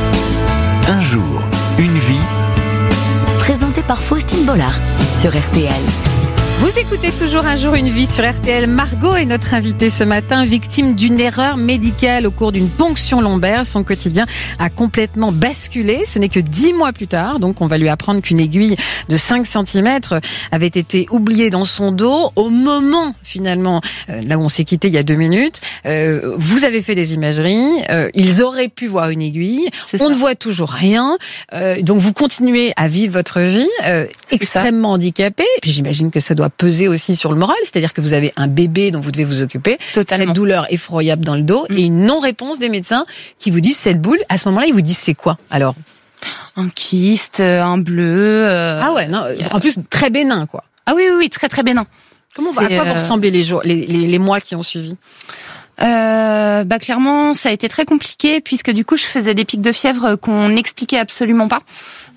Un jour, une vie. Présenté par Faustine Bollard sur R T L. Vous écoutez toujours Un jour une vie sur R T L. Margot est notre invitée ce matin, victime d'une erreur médicale au cours d'une ponction lombaire. Son quotidien a complètement basculé. Ce n'est que dix mois plus tard, donc on va lui apprendre qu'une aiguille de cinq centimètres avait été oubliée dans son dos au moment, finalement, euh, là où on s'est quitté il y a deux minutes. Euh, vous avez fait des imageries. Euh, ils auraient pu voir une aiguille. C'est on ça. Ne voit toujours rien. Euh, donc vous continuez à vivre votre vie euh, extrêmement handicapée. Puis j'imagine que ça doit peser aussi sur le moral, c'est-à-dire que vous avez un bébé dont vous devez vous occuper, Totalement. Cette douleur effroyable dans le dos mmh. et une non-réponse des médecins qui vous disent cette boule. À ce moment-là, ils vous disent c'est quoi alors? Un kyste, un bleu. Euh... Ah ouais, non, en plus très bénin quoi. Ah oui, oui, oui, très très bénin. Comment va, à quoi vont ressembler les jours, les, les, les mois qui ont suivi? Euh, bah clairement, ça a été très compliqué puisque du coup, je faisais des pics de fièvre qu'on n'expliquait absolument pas.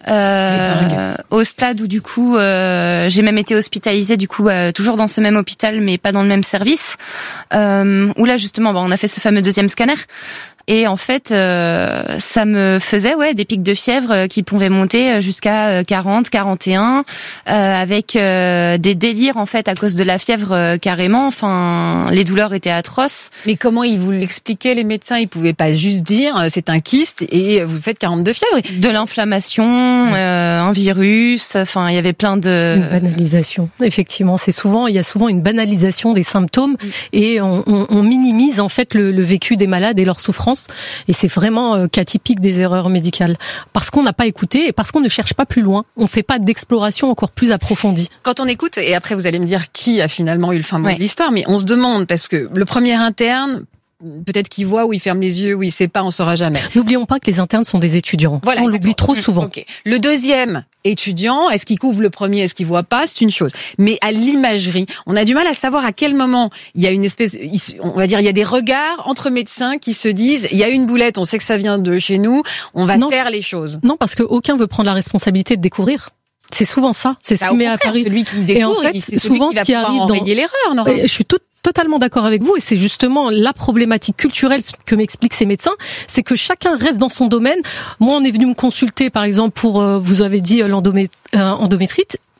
Euh, au stade où du coup, euh, j'ai même été hospitalisée du coup euh, toujours dans ce même hôpital, mais pas dans le même service. Euh, où là justement, bah, on a fait ce fameux deuxième scanner. Et en fait, euh, ça me faisait ouais des pics de fièvre qui pouvaient monter jusqu'à quarante, quarante et un, euh, avec euh, des délires en fait à cause de la fièvre euh, carrément. Enfin, les douleurs étaient atroces. Mais comment ils vous l'expliquaient les médecins? Ils pouvaient pas juste dire c'est un kyste et vous faites quarante de fièvre. De l'inflammation, euh, un virus. Enfin, il y avait plein de une banalisation. Effectivement, c'est souvent il y a souvent une banalisation des symptômes et on, on, on minimise en fait le, le vécu des malades et leur souffrance. Et c'est vraiment euh, cas typique des erreurs médicales. Parce qu'on n'a pas écouté et parce qu'on ne cherche pas plus loin. On ne fait pas d'exploration encore plus approfondie. Quand on écoute, et après vous allez me dire qui a finalement eu le fin mot ouais. de l'histoire, mais on se demande, parce que le premier interne, peut-être qu'il voit ou il ferme les yeux ou il sait pas, on saura jamais. N'oublions pas que les internes sont des étudiants. Voilà, on l'oublie trop souvent. Okay. Le deuxième étudiant, est-ce qu'il couvre le premier, est-ce qu'il voit pas, c'est une chose. Mais à l'imagerie, on a du mal à savoir à quel moment il y a une espèce, on va dire, il y a des regards entre médecins qui se disent, il y a une boulette, on sait que ça vient de chez nous, on va non, taire les choses. Non, parce que aucun veut prendre la responsabilité de découvrir. C'est souvent ça. C'est bah, ce qui met à Paris. Celui qui découvre, et en fait, c'est souvent celui qui ce qui va arrive enrayer dans l'erreur. Non je suis tout totalement d'accord avec vous et c'est justement la problématique culturelle que m'expliquent ces médecins, c'est que chacun reste dans son domaine. Moi, on est venu me consulter, par exemple, pour, euh, vous avez dit, l'endométrite.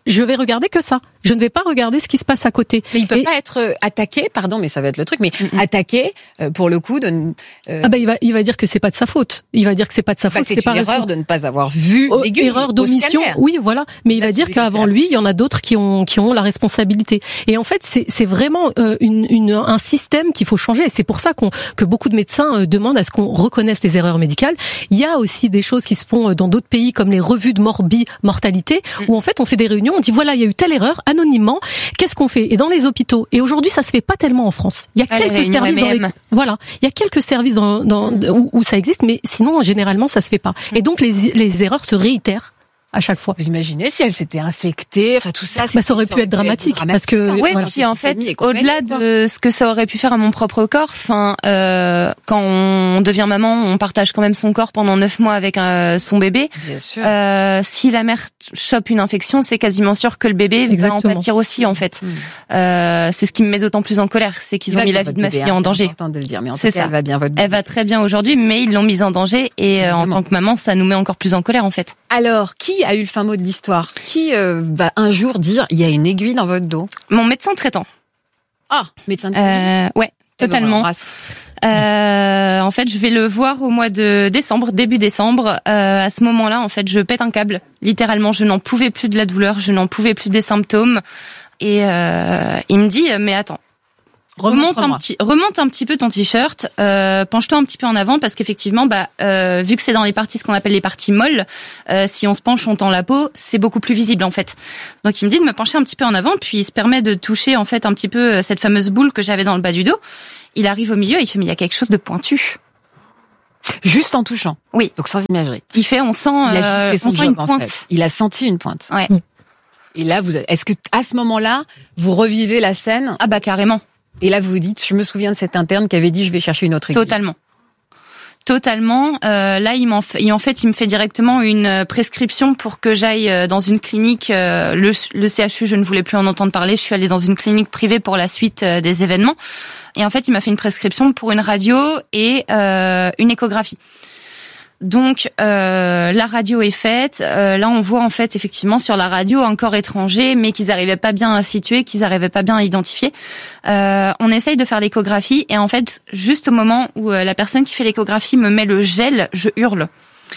je vais regarder que ça. Je ne vais pas regarder ce qui se passe à côté. Mais il peut et... pas être attaqué, pardon, mais ça va être le truc, mais mm-hmm. attaqué euh, pour le coup de. Euh... Ah bah il va, il va dire que c'est pas de sa faute. Il va dire que c'est pas de sa enfin, faute. C'est, c'est une pas erreur raison. de ne pas avoir vu oh, l'aiguille. Erreur d'omission. Oui, voilà. Mais il Là, va dire qu'avant lui, il y en a d'autres qui ont qui ont la responsabilité. Et en fait, c'est c'est vraiment euh, une, une un système qu'il faut changer. Et c'est pour ça qu'on que beaucoup de médecins euh, demandent à ce qu'on reconnaisse les erreurs médicales. Il y a aussi des choses qui se font dans d'autres pays comme les revues de morbi mortalité mm. où en fait on fait des réunions, on dit voilà il y a eu telle erreur anonymement, qu'est-ce qu'on fait? Et dans les hôpitaux, et aujourd'hui ça se fait pas tellement en France. Il y a ah, quelques services dans les... voilà, il y a quelques services dans, dans où, où ça existe, mais sinon généralement ça se fait pas. Mm. Et donc les les erreurs se réitèrent à chaque fois. Vous imaginez si elle s'était infectée, enfin tout ça. Bah, ça aurait pu être dramatique, dramatique parce que. Oui, voilà. puis en fait, au-delà de ce que ça aurait pu faire à mon propre corps, enfin, euh, quand on devient maman, on partage quand même son corps pendant neuf mois avec euh, son bébé. Bien sûr. Euh, si la mère chope une infection, c'est quasiment sûr que le bébé Exactement. va en pâtir aussi, en fait. Mmh. Euh, c'est ce qui me met d'autant plus en colère, c'est qu'ils ont mis la vie de ma fille bébé, en hein, danger. C'est important de le dire, mais en c'est tout cas, ça. Elle va bien, votre bébé. Elle va très bien aujourd'hui, mais ils l'ont mise en danger et euh, en tant que maman, ça nous met encore plus en colère, en fait. Alors, qui a eu le fin mot de l'histoire? Qui euh, va un jour dire il y a une aiguille dans votre dos? Mon médecin traitant. Ah, médecin traitant. Euh, ouais, totalement. Euh, en fait, je vais le voir au mois de décembre, début décembre. Euh, à ce moment-là, en fait, je pète un câble. Littéralement, je n'en pouvais plus de la douleur, je n'en pouvais plus des symptômes. Et euh, il me dit mais attends. Remonte un petit, remonte un petit peu ton t-shirt, euh, penche-toi un petit peu en avant parce qu'effectivement, bah, euh, vu que c'est dans les parties, ce qu'on appelle les parties molles, euh, si on se penche, on tend la peau, c'est beaucoup plus visible en fait. Donc il me dit de me pencher un petit peu en avant, puis il se permet de toucher en fait un petit peu cette fameuse boule que j'avais dans le bas du dos. Il arrive au milieu, il fait mais il y a quelque chose de pointu. Juste en touchant. Oui. Donc sans imagerie. Il fait, on sent, il a euh, fait son on sent job, une pointe. En fait. Il a senti une pointe. Ouais. Et là, vous, est-ce que à ce moment-là, vous revivez la scène? Ah bah carrément. Et là, vous vous dites, je me souviens de cet interne qui avait dit, je vais chercher une autre aiguille. Totalement. Totalement. Euh, là, il m'en fait, en fait, il me fait directement une prescription pour que j'aille dans une clinique. Euh, le, le C H U, je ne voulais plus en entendre parler. Je suis allée dans une clinique privée pour la suite euh, des événements. Et en fait, il m'a fait une prescription pour une radio et euh, une échographie. Donc euh, la radio est faite. Euh, là, on voit en fait effectivement sur la radio un corps étranger, mais qu'ils n'arrivaient pas bien à situer, qu'ils n'arrivaient pas bien à identifier. Euh, on essaye de faire l'échographie et en fait, juste au moment où euh, la personne qui fait l'échographie me met le gel, je hurle.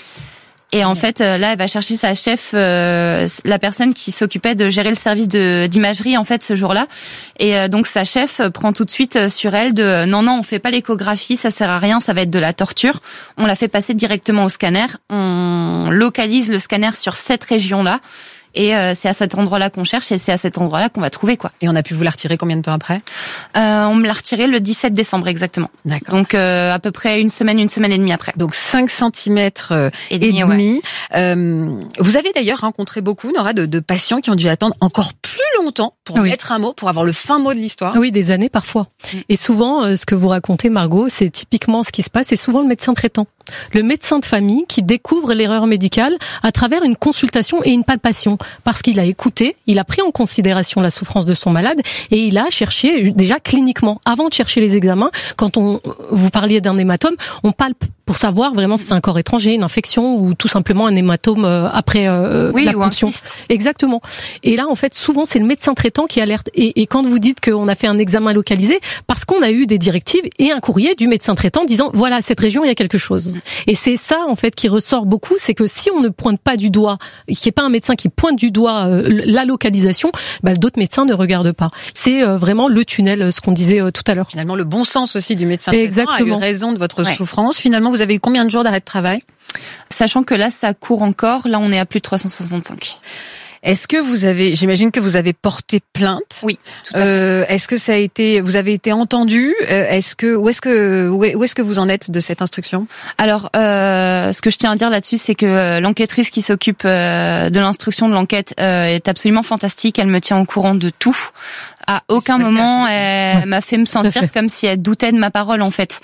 Et en fait, là, elle va chercher sa chef, euh, la personne qui s'occupait de gérer le service de d'imagerie en fait ce jour-là. Et euh, donc sa chef prend tout de suite sur elle de non non, on fait pas l'échographie, ça sert à rien, ça va être de la torture. On la fait passer directement au scanner. On localise le scanner sur cette région-là. Et euh, c'est à cet endroit-là qu'on cherche et c'est à cet endroit-là qu'on va trouver quoi. Et on a pu vous la retirer combien de temps après? euh, On me l'a retirée le dix-sept décembre exactement. D'accord. Donc euh, à peu près une semaine, une semaine et demie après. Donc cinq centimètres et demi. Et demi. Ouais. Euh, vous avez d'ailleurs rencontré beaucoup, Nora, de, de patients qui ont dû attendre encore plus longtemps pour oui. mettre un mot, pour avoir le fin mot de l'histoire. Oui, des années parfois. Mmh. Et souvent, euh, ce que vous racontez, Margot, c'est typiquement ce qui se passe. C'est souvent le médecin traitant. Le médecin de famille qui découvre l'erreur médicale à travers une consultation et une palpation. Parce qu'il a écouté, il a pris en considération la souffrance de son malade et il a cherché déjà cliniquement. Avant de chercher les examens, quand on vous parliez d'un hématome, on palpe pour savoir vraiment si c'est un corps étranger, une infection ou tout simplement un hématome après euh, oui, la ou ponction. Un kyste. Exactement. Et là, en fait, souvent, c'est le médecin traitant qui alerte. Et, et quand vous dites qu'on a fait un examen localisé, parce qu'on a eu des directives et un courrier du médecin traitant disant, voilà, cette région, il y a quelque chose. Et c'est ça, en fait, qui ressort beaucoup, c'est que si on ne pointe pas du doigt, qu'il n'y ait pas un médecin qui pointe du doigt euh, la localisation, bah, d'autres médecins ne regardent pas. C'est euh, vraiment le tunnel, ce qu'on disait euh, tout à l'heure. Finalement, le bon sens aussi du médecin traitant a eu raison de votre ouais. souffrance. Finalement, vous avez eu combien de jours d'arrêt de travail? Sachant que là, ça court encore. Là, on est à plus de trois cent soixante-cinq. Est-ce que vous avez, j'imagine que vous avez porté plainte. Oui. Tout à euh, fait. Est-ce que ça a été, vous avez été entendu? Est-ce que, où est-ce que, où est-ce que vous en êtes de cette instruction? Alors, euh, ce que je tiens à dire là-dessus, c'est que l'enquêtrice qui s'occupe euh, de l'instruction de l'enquête euh, est absolument fantastique. Elle me tient au courant de tout. À aucun moment, elle m'a fait me sentir comme si elle doutait de ma parole, en fait.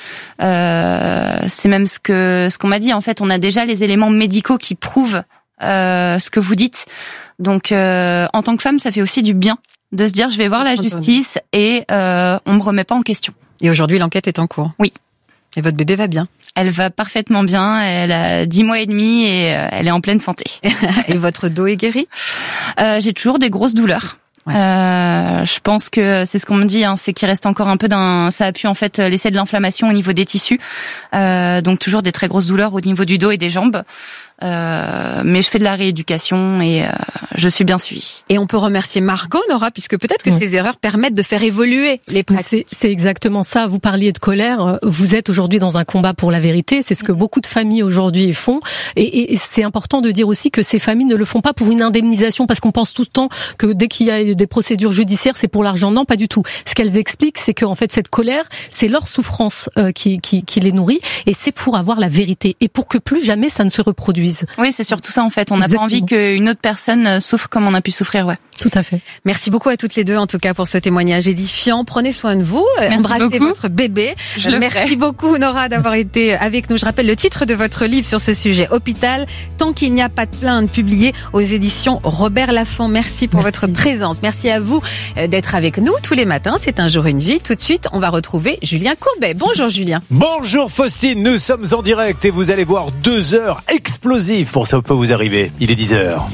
Euh, c'est même ce que, ce qu'on m'a dit. En fait, on a déjà les éléments médicaux qui prouvent euh, ce que vous dites. Donc, euh, en tant que femme, ça fait aussi du bien de se dire, je vais voir la justice et euh, on me remet pas en question. Et aujourd'hui, l'enquête est en cours. Oui. Et votre bébé va bien? Elle va parfaitement bien. Elle a dix mois et demi et elle est en pleine santé. Et votre dos est guéri? euh, J'ai toujours des grosses douleurs. Ouais. Euh, je pense que c'est ce qu'on me dit, hein, c'est qu'il reste encore un peu d'un, ça a pu en fait laisser de l'inflammation au niveau des tissus, euh, donc toujours des très grosses douleurs au niveau du dos et des jambes. Euh, mais je fais de la rééducation et euh, je suis bien suivie. Et on peut remercier Margot, Nora, puisque peut-être que mmh. ces erreurs permettent de faire évoluer les pratiques. C'est, c'est exactement ça. Vous parliez de colère. Vous êtes aujourd'hui dans un combat pour la vérité. C'est ce que mmh. beaucoup de familles aujourd'hui font. Et, et c'est important de dire aussi que ces familles ne le font pas pour une indemnisation, parce qu'on pense tout le temps que dès qu'il y a des procédures judiciaires, c'est pour l'argent. Non, pas du tout. Ce qu'elles expliquent, c'est qu'en fait, cette colère, c'est leur souffrance euh, qui, qui, qui les nourrit, et c'est pour avoir la vérité et pour que plus jamais ça ne se reproduise. Oui, c'est surtout ça en fait. On n'a pas envie qu'une autre personne souffre comme on a pu souffrir, ouais. Tout à fait. Merci beaucoup à toutes les deux en tout cas pour ce témoignage édifiant. Prenez soin de vous, Merci embrassez beaucoup. votre bébé. Je le Merci ferai. beaucoup Nora d'avoir été avec nous. Je rappelle le titre de votre livre sur ce sujet, Hôpital, tant qu'il n'y a pas de plainte, publié aux éditions Robert Laffont. Merci pour Merci. votre présence. Merci à vous d'être avec nous tous les matins. C'est un jour une vie. Tout de suite, on va retrouver Julien Courbet. Bonjour Julien. Bonjour Faustine, nous sommes en direct et vous allez voir deux heures explosives pour ça peut vous arriver. Il est dix heures.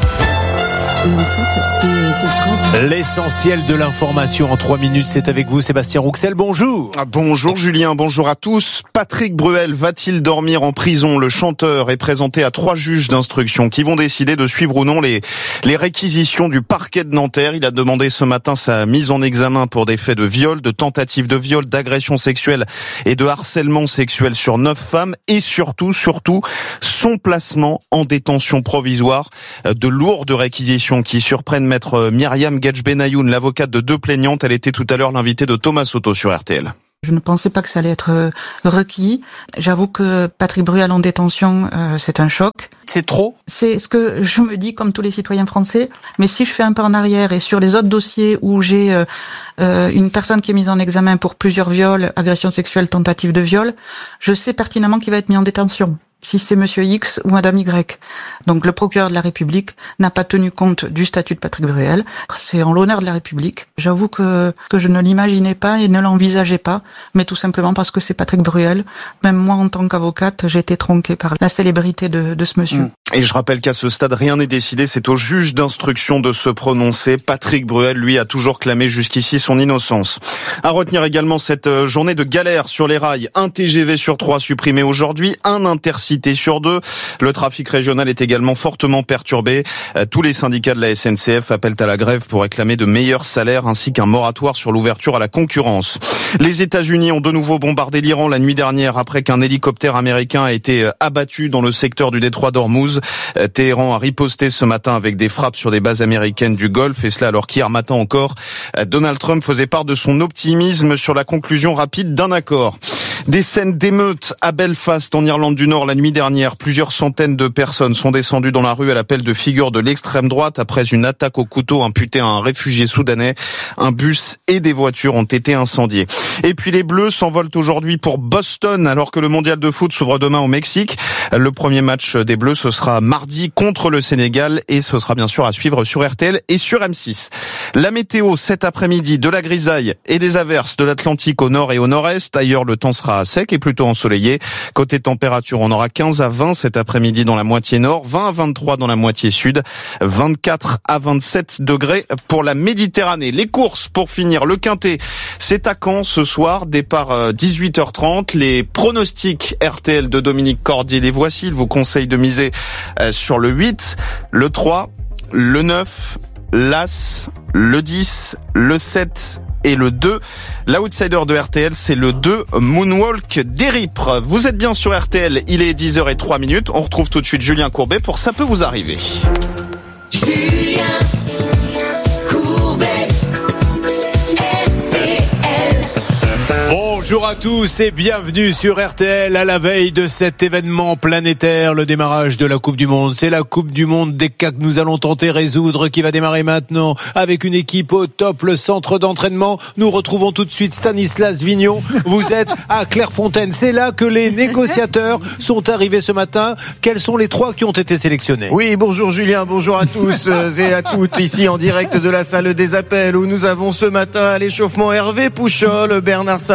L'essentiel de l'information en trois minutes, c'est avec vous Sébastien Rouxel, bonjour. Ah, bonjour Julien, bonjour à tous. Patrick Bruel va-t-il dormir en prison? Le chanteur est présenté à trois juges d'instruction qui vont décider de suivre ou non les, les réquisitions du parquet de Nanterre. Il a demandé ce matin sa mise en examen pour des faits de viol, de tentative de viol, d'agression sexuelle et de harcèlement sexuel sur neuf femmes et surtout, surtout, son placement en détention provisoire. De lourdes réquisitions qui surprennent maître Myriam Gadj-Benayoun, l'avocate de deux plaignantes. Elle était tout à l'heure l'invitée de Thomas Soto sur R T L. Je ne pensais pas que ça allait être requis. J'avoue que Patrick Bruel en détention, euh, c'est un choc. C'est trop ? C'est ce que je me dis comme tous les citoyens français. Mais si je fais un pas en arrière et sur les autres dossiers où j'ai euh, euh, une personne qui est mise en examen pour plusieurs viols, agression sexuelle, tentative de viol, je sais pertinemment qu'il va être mis en détention. Si c'est Monsieur X ou Madame Y. Donc le procureur de la République n'a pas tenu compte du statut de Patrick Bruel. C'est en l'honneur de la République. J'avoue que, que je ne l'imaginais pas et ne l'envisageais pas, mais tout simplement parce que c'est Patrick Bruel. Même moi, en tant qu'avocate, j'ai été tronquée par la célébrité de, de ce monsieur. Et je rappelle qu'à ce stade, rien n'est décidé. C'est au juge d'instruction de se prononcer. Patrick Bruel, lui, a toujours clamé jusqu'ici son innocence. À retenir également cette journée de galère sur les rails. Un T G V sur trois supprimé aujourd'hui, un intercité sur deux. Le trafic régional est également fortement perturbé. Tous les syndicats de la S N C F appellent à la grève pour réclamer de meilleurs salaires ainsi qu'un moratoire sur l'ouverture à la concurrence. Les États-Unis ont de nouveau bombardé l'Iran la nuit dernière après qu'un hélicoptère américain a été abattu dans le secteur du détroit d'Ormuz. Téhéran a riposté ce matin avec des frappes sur des bases américaines du Golfe, et cela alors qu'hier matin encore, Donald Trump faisait part de son optimisme sur la conclusion rapide d'un accord. Des scènes d'émeutes à Belfast en Irlande du Nord la nuit dernière. Plusieurs centaines de personnes sont descendues dans la rue à l'appel de figures de l'extrême droite après une attaque au couteau imputée à un réfugié soudanais. Un bus et des voitures ont été incendiés. Et puis les Bleus s'envolent aujourd'hui pour Boston alors que le mondial de foot s'ouvre demain au Mexique. Le premier match des Bleus, ce sera mardi contre le Sénégal et ce sera bien sûr à suivre sur R T L et sur M six. La météo cet après-midi, de la grisaille et des averses de l'Atlantique au nord et au nord-est. Ailleurs, le temps sera sec et plutôt ensoleillé. Côté température, on aura quinze à vingt cet après-midi dans la moitié nord, vingt à vingt-trois dans la moitié sud, vingt-quatre à vingt-sept degrés pour la Méditerranée. Les courses pour finir, le Quintet, c'est à Caen ce soir, départ dix-huit heures trente. Les pronostics R T L de Dominique Cordier, les voici. Il vous conseille de miser sur le huit, le trois, le neuf, l'As, le dix, le sept et le deux. L'outsider de R T L, c'est le deux, Moonwalk d'Eripre. Vous êtes bien sur R T L, il est dix heures zéro trois minutes. On retrouve tout de suite Julien Courbet pour Ça peut vous arriver. Julien Courbet. Bonjour à tous et bienvenue sur R T L à la veille de cet événement planétaire, le démarrage de la Coupe du Monde. C'est la Coupe du Monde des cas que nous allons tenter de résoudre qui va démarrer maintenant avec une équipe au top, le centre d'entraînement. Nous retrouvons tout de suite Stanislas Vignon. Vous êtes à Clairefontaine. C'est là que les négociateurs sont arrivés ce matin. Quels sont les trois qui ont été sélectionnés? Oui, bonjour Julien, bonjour à tous et à toutes ici en direct de la salle des appels où nous avons ce matin à l'échauffement Hervé Pouchol, Bernard Sabat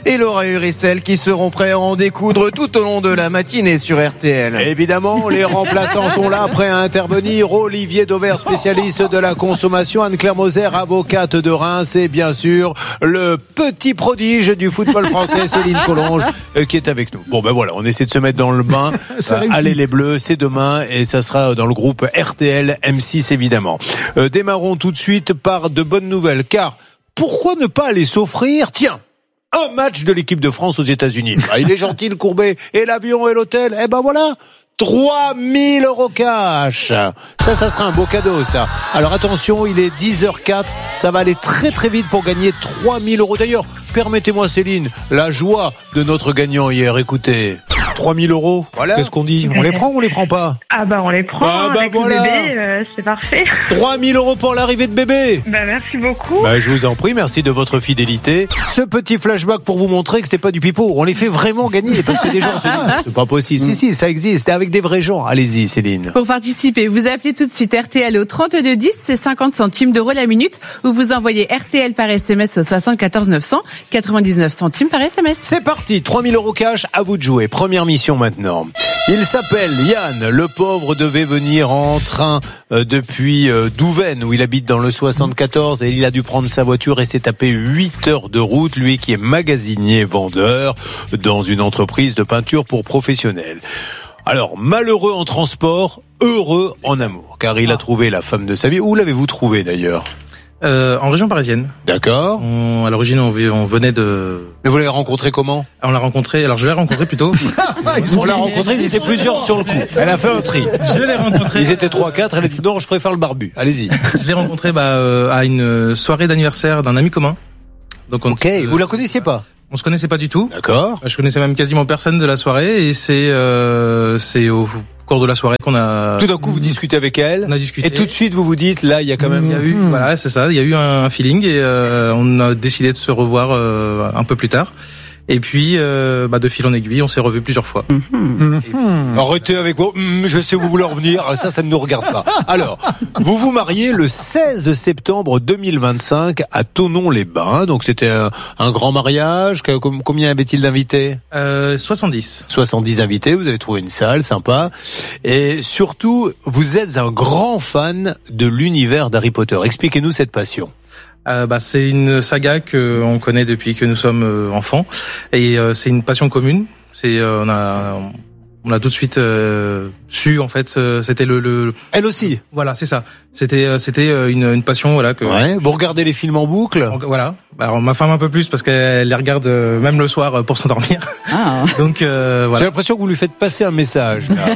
et Laura Uricel qui seront prêts à en découdre tout au long de la matinée sur R T L. Évidemment, les remplaçants sont là, prêts à intervenir. Olivier Dauvert, spécialiste de la consommation. Anne-Claire Moser, avocate de Reims. Et bien sûr, le petit prodige du football français, Céline Collonges, euh, qui est avec nous. Bon, ben voilà, on essaie de se mettre dans le bain. Euh, allez les Bleus, c'est demain et ça sera dans le groupe R T L M six évidemment. Euh, démarrons tout de suite par de bonnes nouvelles, car pourquoi ne pas aller s'offrir, tiens, un match de l'équipe de France aux États-Unis. Bah, il est gentil le Courbet, et l'avion et l'hôtel, eh ben voilà, trois mille euros cash. Ça, ça sera un beau cadeau, ça. Alors attention, il est dix heures quatre, ça va aller très très vite pour gagner trois mille euros. D'ailleurs, permettez-moi Céline, la joie de notre gagnant hier, écoutez. trois mille euros, voilà. Qu'est-ce qu'on dit? On les prend ou on les prend pas? Ah bah on les prend, bah, bah avec voilà. le bébé, euh, c'est parfait. trois mille euros pour l'arrivée de bébé. Bah merci beaucoup. Bah je vous en prie, merci de votre fidélité. Ce petit flashback pour vous montrer que c'est pas du pipeau, on les fait vraiment gagner, parce que des gens se disent, c'est pas possible. Si, si, ça existe, c'est avec des vrais gens. Allez-y Céline. Pour participer, vous appelez tout de suite R T L au trente-deux dix, c'est cinquante centimes d'euros la minute, ou vous envoyez R T L par S M S au soixante-quatorze neuf cents, quatre-vingt-dix-neuf centimes par S M S. C'est parti, trois mille euros cash, à vous de jouer. Première mission maintenant. Il s'appelle Yann, le pauvre devait venir en train euh, depuis euh, Douvaine où il habite dans le soixante-quatorze et il a dû prendre sa voiture et s'est tapé huit heures de route, lui qui est magasinier vendeur dans une entreprise de peinture pour professionnels. Alors, malheureux en transport, heureux en amour, car il a trouvé la femme de sa vie. Où l'avez-vous trouvé d'ailleurs ? Euh, en région parisienne. D'accord. On, à l'origine, on, on venait de... Mais vous l'avez rencontré comment? On l'a rencontré, alors je l'ai rencontré plutôt. On l'a rencontré, ils étaient plusieurs sur le coup. Elle a fait un tri. Je l'ai rencontré. Ils étaient trois, quatre, elle a dit non, je préfère le barbu. Allez-y. Je l'ai rencontré bah, euh, à une soirée d'anniversaire d'un ami commun. Donc on, ok, euh, vous la connaissiez pas? On se connaissait pas du tout. D'accord. Je connaissais même quasiment personne de la soirée et c'est euh, c'est au cours de la soirée qu'on a... Tout d'un coup, vous discutez avec elle. On a discuté. Et tout de suite, vous vous dites, là, il y a quand même... Il y a eu, mmh. Voilà, c'est ça. Il y a eu un feeling et euh, on a décidé de se revoir euh, un peu plus tard. Et puis, euh, bah, de fil en aiguille, on s'est revus plusieurs fois. Mmh. Mmh. Arrêtez avec vous. Mmh, je sais où vous voulez en venir. Ça, ça ne nous regarde pas. Alors, vous vous mariez le seize septembre deux mille vingt-cinq à Thonon-les-Bains. Donc, c'était un, un grand mariage. Combien avait-il d'invités? euh, soixante-dix. soixante-dix invités. Vous avez trouvé une salle sympa. Et surtout, vous êtes un grand fan de l'univers d'Harry Potter. Expliquez-nous cette passion. Euh, bah, c'est une saga que on connaît depuis que nous sommes euh, enfants et euh, c'est une passion commune. C'est euh, on a on a tout de suite euh, su en fait euh, c'était le, le elle aussi. Voilà, c'est ça. C'était euh, c'était une, une passion voilà que ouais, vous regardez les films en boucle. Donc, voilà. Alors ma femme un peu plus parce qu'elle les regarde euh, même le soir pour s'endormir. Ah. Donc euh, voilà. J'ai l'impression que vous lui faites passer un message là.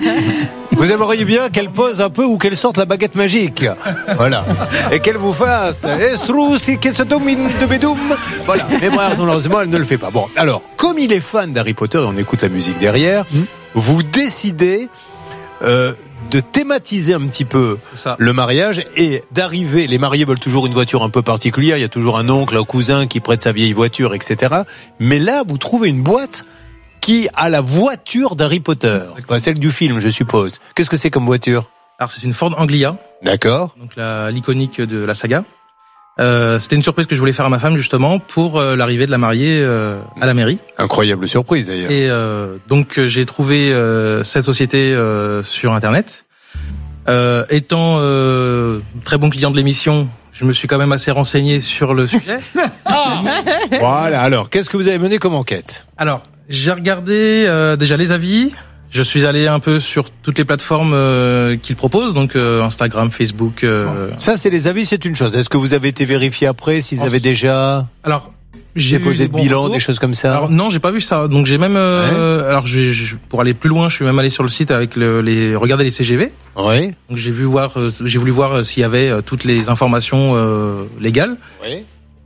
Vous aimeriez bien qu'elle pose un peu ou qu'elle sorte la baguette magique. Voilà. Et qu'elle vous fasse Estrus qu'elle se domine de Bédoum. Voilà. Mais malheureusement, elle ne le fait pas. Bon, alors, comme il est fan d'Harry Potter et on écoute la musique derrière, mmh. vous décidez euh, de thématiser un petit peu le mariage et d'arriver. Les mariés veulent toujours une voiture un peu particulière. Il y a toujours un oncle, un cousin qui prête sa vieille voiture, et cetera. Mais là, vous trouvez une boîte qui a la voiture d'Harry Potter, enfin, celle du film, je suppose. Qu'est-ce que c'est comme voiture? Alors c'est une Ford Anglia. D'accord. Donc la l'iconique de la saga. Euh, c'était une surprise que je voulais faire à ma femme justement pour euh, l'arrivée de la mariée euh, à la mairie. Incroyable surprise d'ailleurs. Et euh, donc j'ai trouvé euh, cette société euh, sur internet. Euh, étant euh, très bon client de l'émission, je me suis quand même assez renseigné sur le sujet. Ah voilà. Alors qu'est-ce que vous avez mené comme enquête? Alors j'ai regardé euh, déjà les avis. Je suis allé un peu sur toutes les plateformes euh, qu'ils proposent, donc euh, Instagram, Facebook. Euh... Ça, c'est les avis, c'est une chose. Est-ce que vous avez été vérifié après s'ils avaient déjà alors j'ai déposé de bilan, des choses comme ça? Alors non, j'ai pas vu ça. Donc j'ai même euh, ouais. alors je, je, pour aller plus loin, je suis même allé sur le site avec le, les regarder les C G V. Oui. Donc j'ai vu voir, euh, j'ai voulu voir euh, s'il y avait euh, toutes les informations euh, légales. Oui.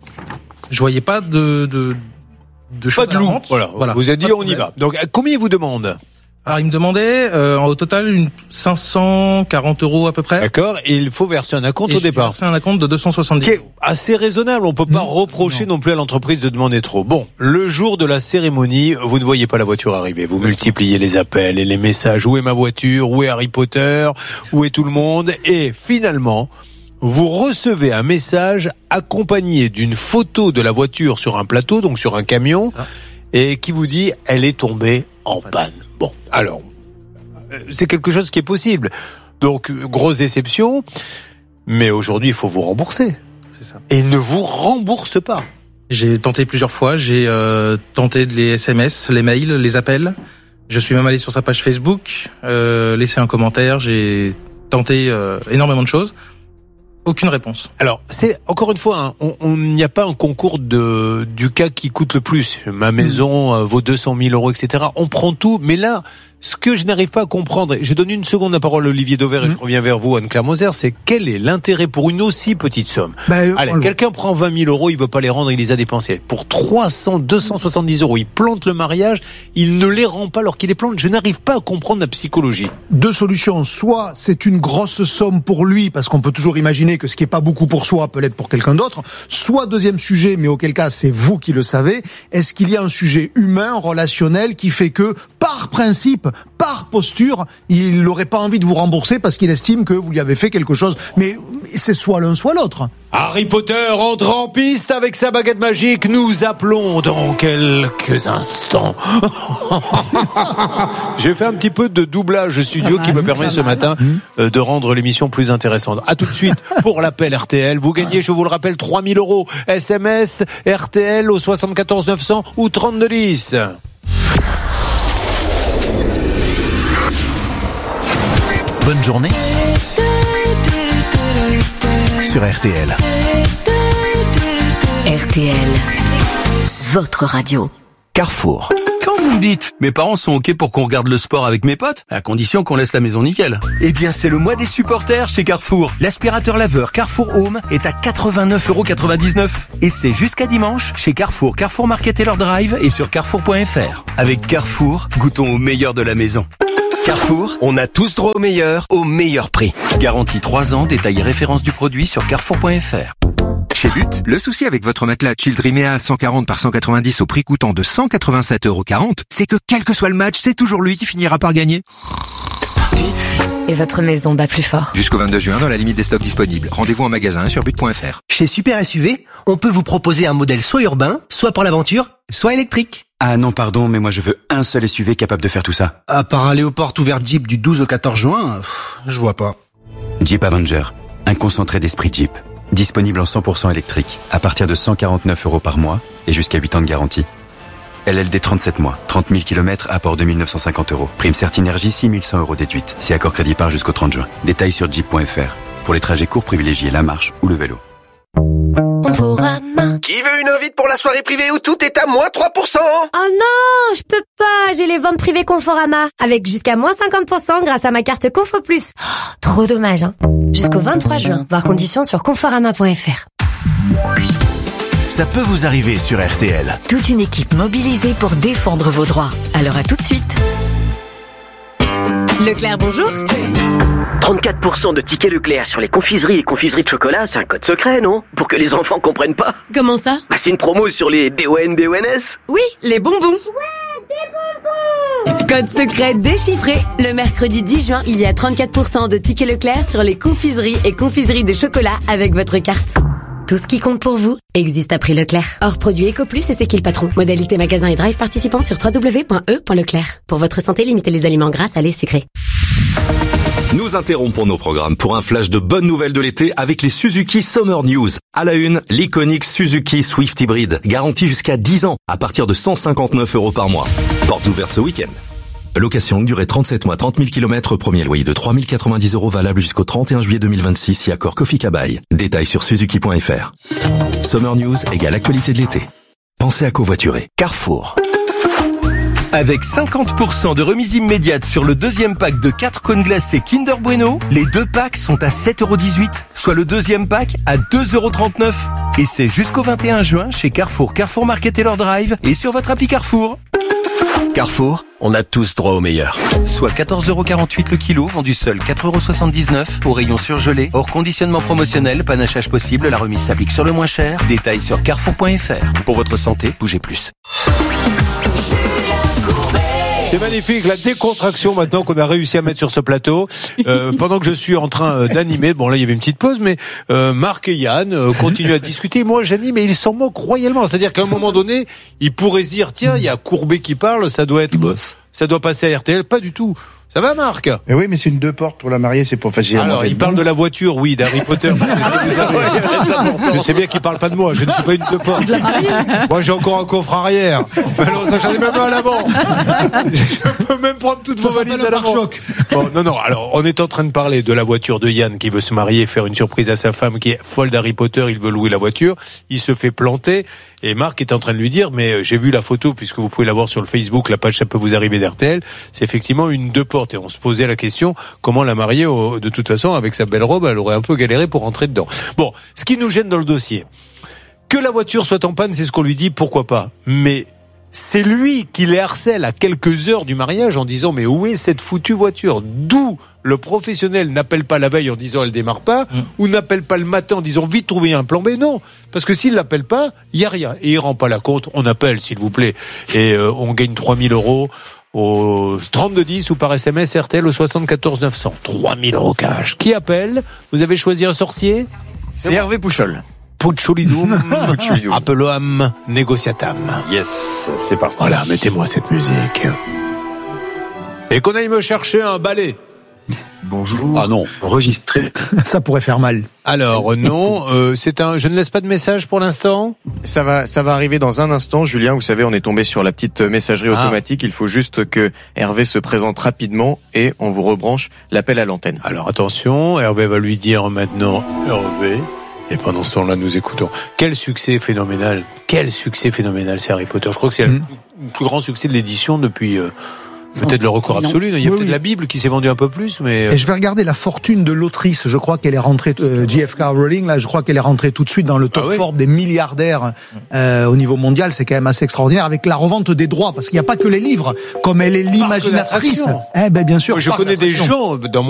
Je voyais pas de de de pas de loup. Voilà. voilà. Vous avez dit on y va. Donc combien ils vous demandent? Alors, il me demandait, euh, au total, une cinq cent quarante euros à peu près. D'accord. Et il faut verser un acompte au départ. Verser un acompte de deux cent soixante-dix. Qui est assez raisonnable. On peut pas mmh. reprocher non. non plus à l'entreprise de demander trop. Bon. Le jour de la cérémonie, vous ne voyez pas la voiture arriver. Vous multipliez les appels et les messages. Où est ma voiture? Où est Harry Potter? Où est tout le monde? Et finalement, vous recevez un message accompagné d'une photo de la voiture sur un plateau, donc sur un camion, et qui vous dit « elle est tombée en panne ». Bon, alors, c'est quelque chose qui est possible. Donc, grosse déception, mais aujourd'hui, il faut vous rembourser. C'est ça. Et ne vous rembourse pas. J'ai tenté plusieurs fois, j'ai euh, tenté de les S M S, les mails, les appels. Je suis même allé sur sa page Facebook, euh, laissé un commentaire, j'ai tenté euh, énormément de choses. Aucune réponse. Alors, c'est encore une fois, hein, on, on n'y a pas un concours de du cas qui coûte le plus. Ma maison mmh. euh, vaut deux cent mille euros, et cetera. On prend tout, mais là, ce que je n'arrive pas à comprendre, je donne une seconde la parole à Olivier Dauvert et mmh. je reviens vers vous, Anne-Claire Moser, c'est quel est l'intérêt pour une aussi petite somme? bah, Allez, quelqu'un prend vingt mille euros, il veut pas les rendre, il les a dépensés. Pour trois cents, deux cent soixante-dix euros, il plante le mariage, il ne les rend pas alors qu'il les plante. Je n'arrive pas à comprendre la psychologie. Deux solutions. Soit c'est une grosse somme pour lui, parce qu'on peut toujours imaginer que ce qui est pas beaucoup pour soi peut l'être pour quelqu'un d'autre. Soit deuxième sujet, mais auquel cas c'est vous qui le savez, est-ce qu'il y a un sujet humain, relationnel, qui fait que, par principe, par posture, il n'aurait pas envie de vous rembourser parce qu'il estime que vous lui avez fait quelque chose. Mais c'est soit l'un, soit l'autre. Harry Potter entre en piste avec sa baguette magique. Nous appelons dans quelques instants. J'ai fait un petit peu de doublage studio qui me permet ce matin de rendre l'émission plus intéressante. À tout de suite pour l'appel R T L. Vous gagnez, je vous le rappelle, trois mille euros. S M S R T L au soixante-quatorze neuf cents ou trente-deux dix. Bonne journée sur R T L. R T L, votre radio. Carrefour. Quand vous me dites, mes parents sont ok pour qu'on regarde le sport avec mes potes, à condition qu'on laisse la maison nickel. Eh bien, c'est le mois des supporters chez Carrefour. L'aspirateur laveur Carrefour Home est à quatre-vingt-neuf euros quatre-vingt-dix-neuf. Et c'est jusqu'à dimanche chez Carrefour, Carrefour Market et leur drive et sur carrefour point f r. Avec Carrefour, goûtons au meilleur de la maison. Carrefour, on a tous droit au meilleur, au meilleur prix. Garantie trois ans, détail et référence du produit sur carrefour point f r. Chez But, le souci avec votre matelas Childrimea cent quarante par cent quatre-vingt-dix au prix coûtant de cent quatre-vingt-sept euros quarante, c'est que quel que soit le match, c'est toujours lui qui finira par gagner. But. Et votre maison bat plus fort. Jusqu'au vingt-deux juin, dans la limite des stocks disponibles. Rendez-vous en magasin sur but point f r. Chez Super S U V, on peut vous proposer un modèle soit urbain, soit pour l'aventure, soit électrique. Ah non, pardon, mais moi je veux un seul S U V capable de faire tout ça. À part aller aux portes ouvertes Jeep du douze au quatorze juin, pff, je vois pas. Jeep Avenger, un concentré d'esprit Jeep. Disponible en cent pour cent électrique, à partir de cent quarante-neuf euros par mois et jusqu'à huit ans de garantie. L L D trente-sept mois, trente mille kilomètres, apport deux mille neuf cent cinquante euros. Prime Certinergie, six mille cent euros déduite. Si accord crédit part jusqu'au trente juin. Détails sur jeep point f r. Pour les trajets courts, privilégiez la marche ou le vélo. Conforama. Qui veut une invite pour la soirée privée où tout est à moins trois pour cent? Oh non, je peux pas, j'ai les ventes privées Conforama. Avec jusqu'à moins cinquante pour cent grâce à ma carte Confo Plus. Oh, trop dommage, hein. Jusqu'au vingt-trois juin, voir conditions sur conforama point f r. Ça peut vous arriver sur R T L. Toute une équipe mobilisée pour défendre vos droits. Alors à tout de suite. Leclerc, bonjour. trente-quatre pour cent de tickets Leclerc sur les confiseries et confiseries de chocolat, c'est un code secret, non? Pour que les enfants comprennent pas. Comment ça? Bah c'est une promo sur les D O N, D O N S. Oui, les bonbons. Ouais, des bonbons. Code secret déchiffré. Le mercredi dix juin, il y a trente-quatre pour cent de tickets Leclerc sur les confiseries et confiseries de chocolat avec votre carte. Tout ce qui compte pour vous existe à prix Leclerc. Hors produit EcoPlus et c'est qui le patron. Modalité magasin et drive participants sur w w w point e point leclerc. Pour votre santé, limitez les aliments gras, salés, sucrés. Nous interrompons nos programmes pour un flash de bonnes nouvelles de l'été avec les Suzuki Summer News. À la une, l'iconique Suzuki Swift Hybrid, garantie jusqu'à dix ans, à partir de cent cinquante-neuf euros par mois. Portes ouvertes ce week-end. Location longue durée trente-sept mois, trente mille kilomètres, premier loyer de trois mille quatre-vingt-dix euros valable jusqu'au trente et un juillet deux mille vingt-six si accord Kofi Kabai. Détails sur suzuki point f r. Summer News égale actualité de l'été. Pensez à covoiturer. Carrefour. Avec cinquante pour cent de remise immédiate sur le deuxième pack de quatre cônes glacés Kinder Bueno, les deux packs sont à sept euros dix-huit, soit le deuxième pack à deux euros trente-neuf. Et c'est jusqu'au vingt et un juin chez Carrefour, Carrefour Market et leur drive et sur votre appli Carrefour. Carrefour, on a tous droit au meilleur. Soit quatorze euros quarante-huit le kilo, vendu seul quatre euros soixante-dix-neuf, au rayon surgelé, hors conditionnement promotionnel, panachage possible, la remise s'applique sur le moins cher. Détails sur carrefour point f r. Pour votre santé, bougez plus. C'est magnifique, la décontraction maintenant qu'on a réussi à mettre sur ce plateau. Euh, pendant que je suis en train euh, d'animer, bon là il y avait une petite pause, mais euh, Marc et Yann euh, continuent à discuter. Moi j'anime et ils s'en moquent royalement. C'est-à-dire qu'à un moment donné, ils pourraient se dire tiens, il y a Courbet qui parle, ça doit être, ça doit passer à R T L. Pas du tout. Ça va, Marc? Eh oui, mais c'est une deux portes pour la mariée, c'est pas facile. Alors, il parle de la voiture, oui, d'Harry Potter. Parce que si vous avez... Je sais bien qu'il parle pas de moi. Je ne suis pas une deux portes. Moi, j'ai encore un coffre arrière. Mais non, ça, j'en ai même pas à l'avant. Je peux même prendre toutes vos valises à l'avant. Bon, non, non. Alors, on est en train de parler de la voiture de Yann qui veut se marier, faire une surprise à sa femme qui est folle d'Harry Potter. Il veut louer la voiture. Il se fait planter. Et Marc est en train de lui dire, mais j'ai vu la photo, puisque vous pouvez la voir sur le Facebook, la page Ça peut vous arriver d'R T L. C'est effectivement une deux portes. Et on se posait la question, comment la marier, de toute façon, avec sa belle robe, elle aurait un peu galéré pour rentrer dedans. Bon, ce qui nous gêne dans le dossier, que la voiture soit en panne, c'est ce qu'on lui dit, pourquoi pas. Mais c'est lui qui les harcèle à quelques heures du mariage en disant, mais où est cette foutue voiture? D'où le professionnel n'appelle pas la veille en disant elle démarre pas, mmh. ou n'appelle pas le matin en disant vite trouver un plan B. Non, parce que s'il l'appelle pas, il y a rien. Et il rend pas la compte, on appelle s'il vous plaît. Et euh, on gagne trois mille euros au trente-deux dix ou par S M S R T L au soixante-quatorze neuf cents. trois mille euros cash. Qui appelle? Vous avez choisi un sorcier? C'est Hervé Pouchol. Pucciolidum, Appelloam Négociatam. Yes, c'est parti. Voilà, mettez-moi cette musique. Et qu'on aille me chercher un balai. Bonjour. Ah non. Enregistré. Ça pourrait faire mal. Alors non, euh, c'est un. Je ne laisse pas de message pour l'instant. Ça va, ça va arriver dans un instant, Julien. Vous savez, on est tombé sur la petite messagerie ah. automatique. Il faut juste que Hervé se présente rapidement et on vous rebranche l'appel à l'antenne. Alors attention, Hervé va lui dire maintenant Hervé. Et pendant ce temps-là, nous écoutons. Quel succès phénoménal. Quel succès phénoménal, c'est Harry Potter. Je crois que c'est mmh. le plus grand succès de l'édition depuis... Euh, peut-être le record absolu. Il y a oui, peut-être oui. la Bible qui s'est vendue un peu plus, mais... Et je vais regarder la fortune de l'autrice. Je crois qu'elle est rentrée, euh, J F K Rowling, là, je crois qu'elle est rentrée tout de suite dans le top ah oui. Forbes des milliardaires euh, au niveau mondial. C'est quand même assez extraordinaire avec la revente des droits, parce qu'il n'y a pas que les livres, comme elle est l'imaginatrice. Eh ben, bien sûr. Moi, je connais des gens dans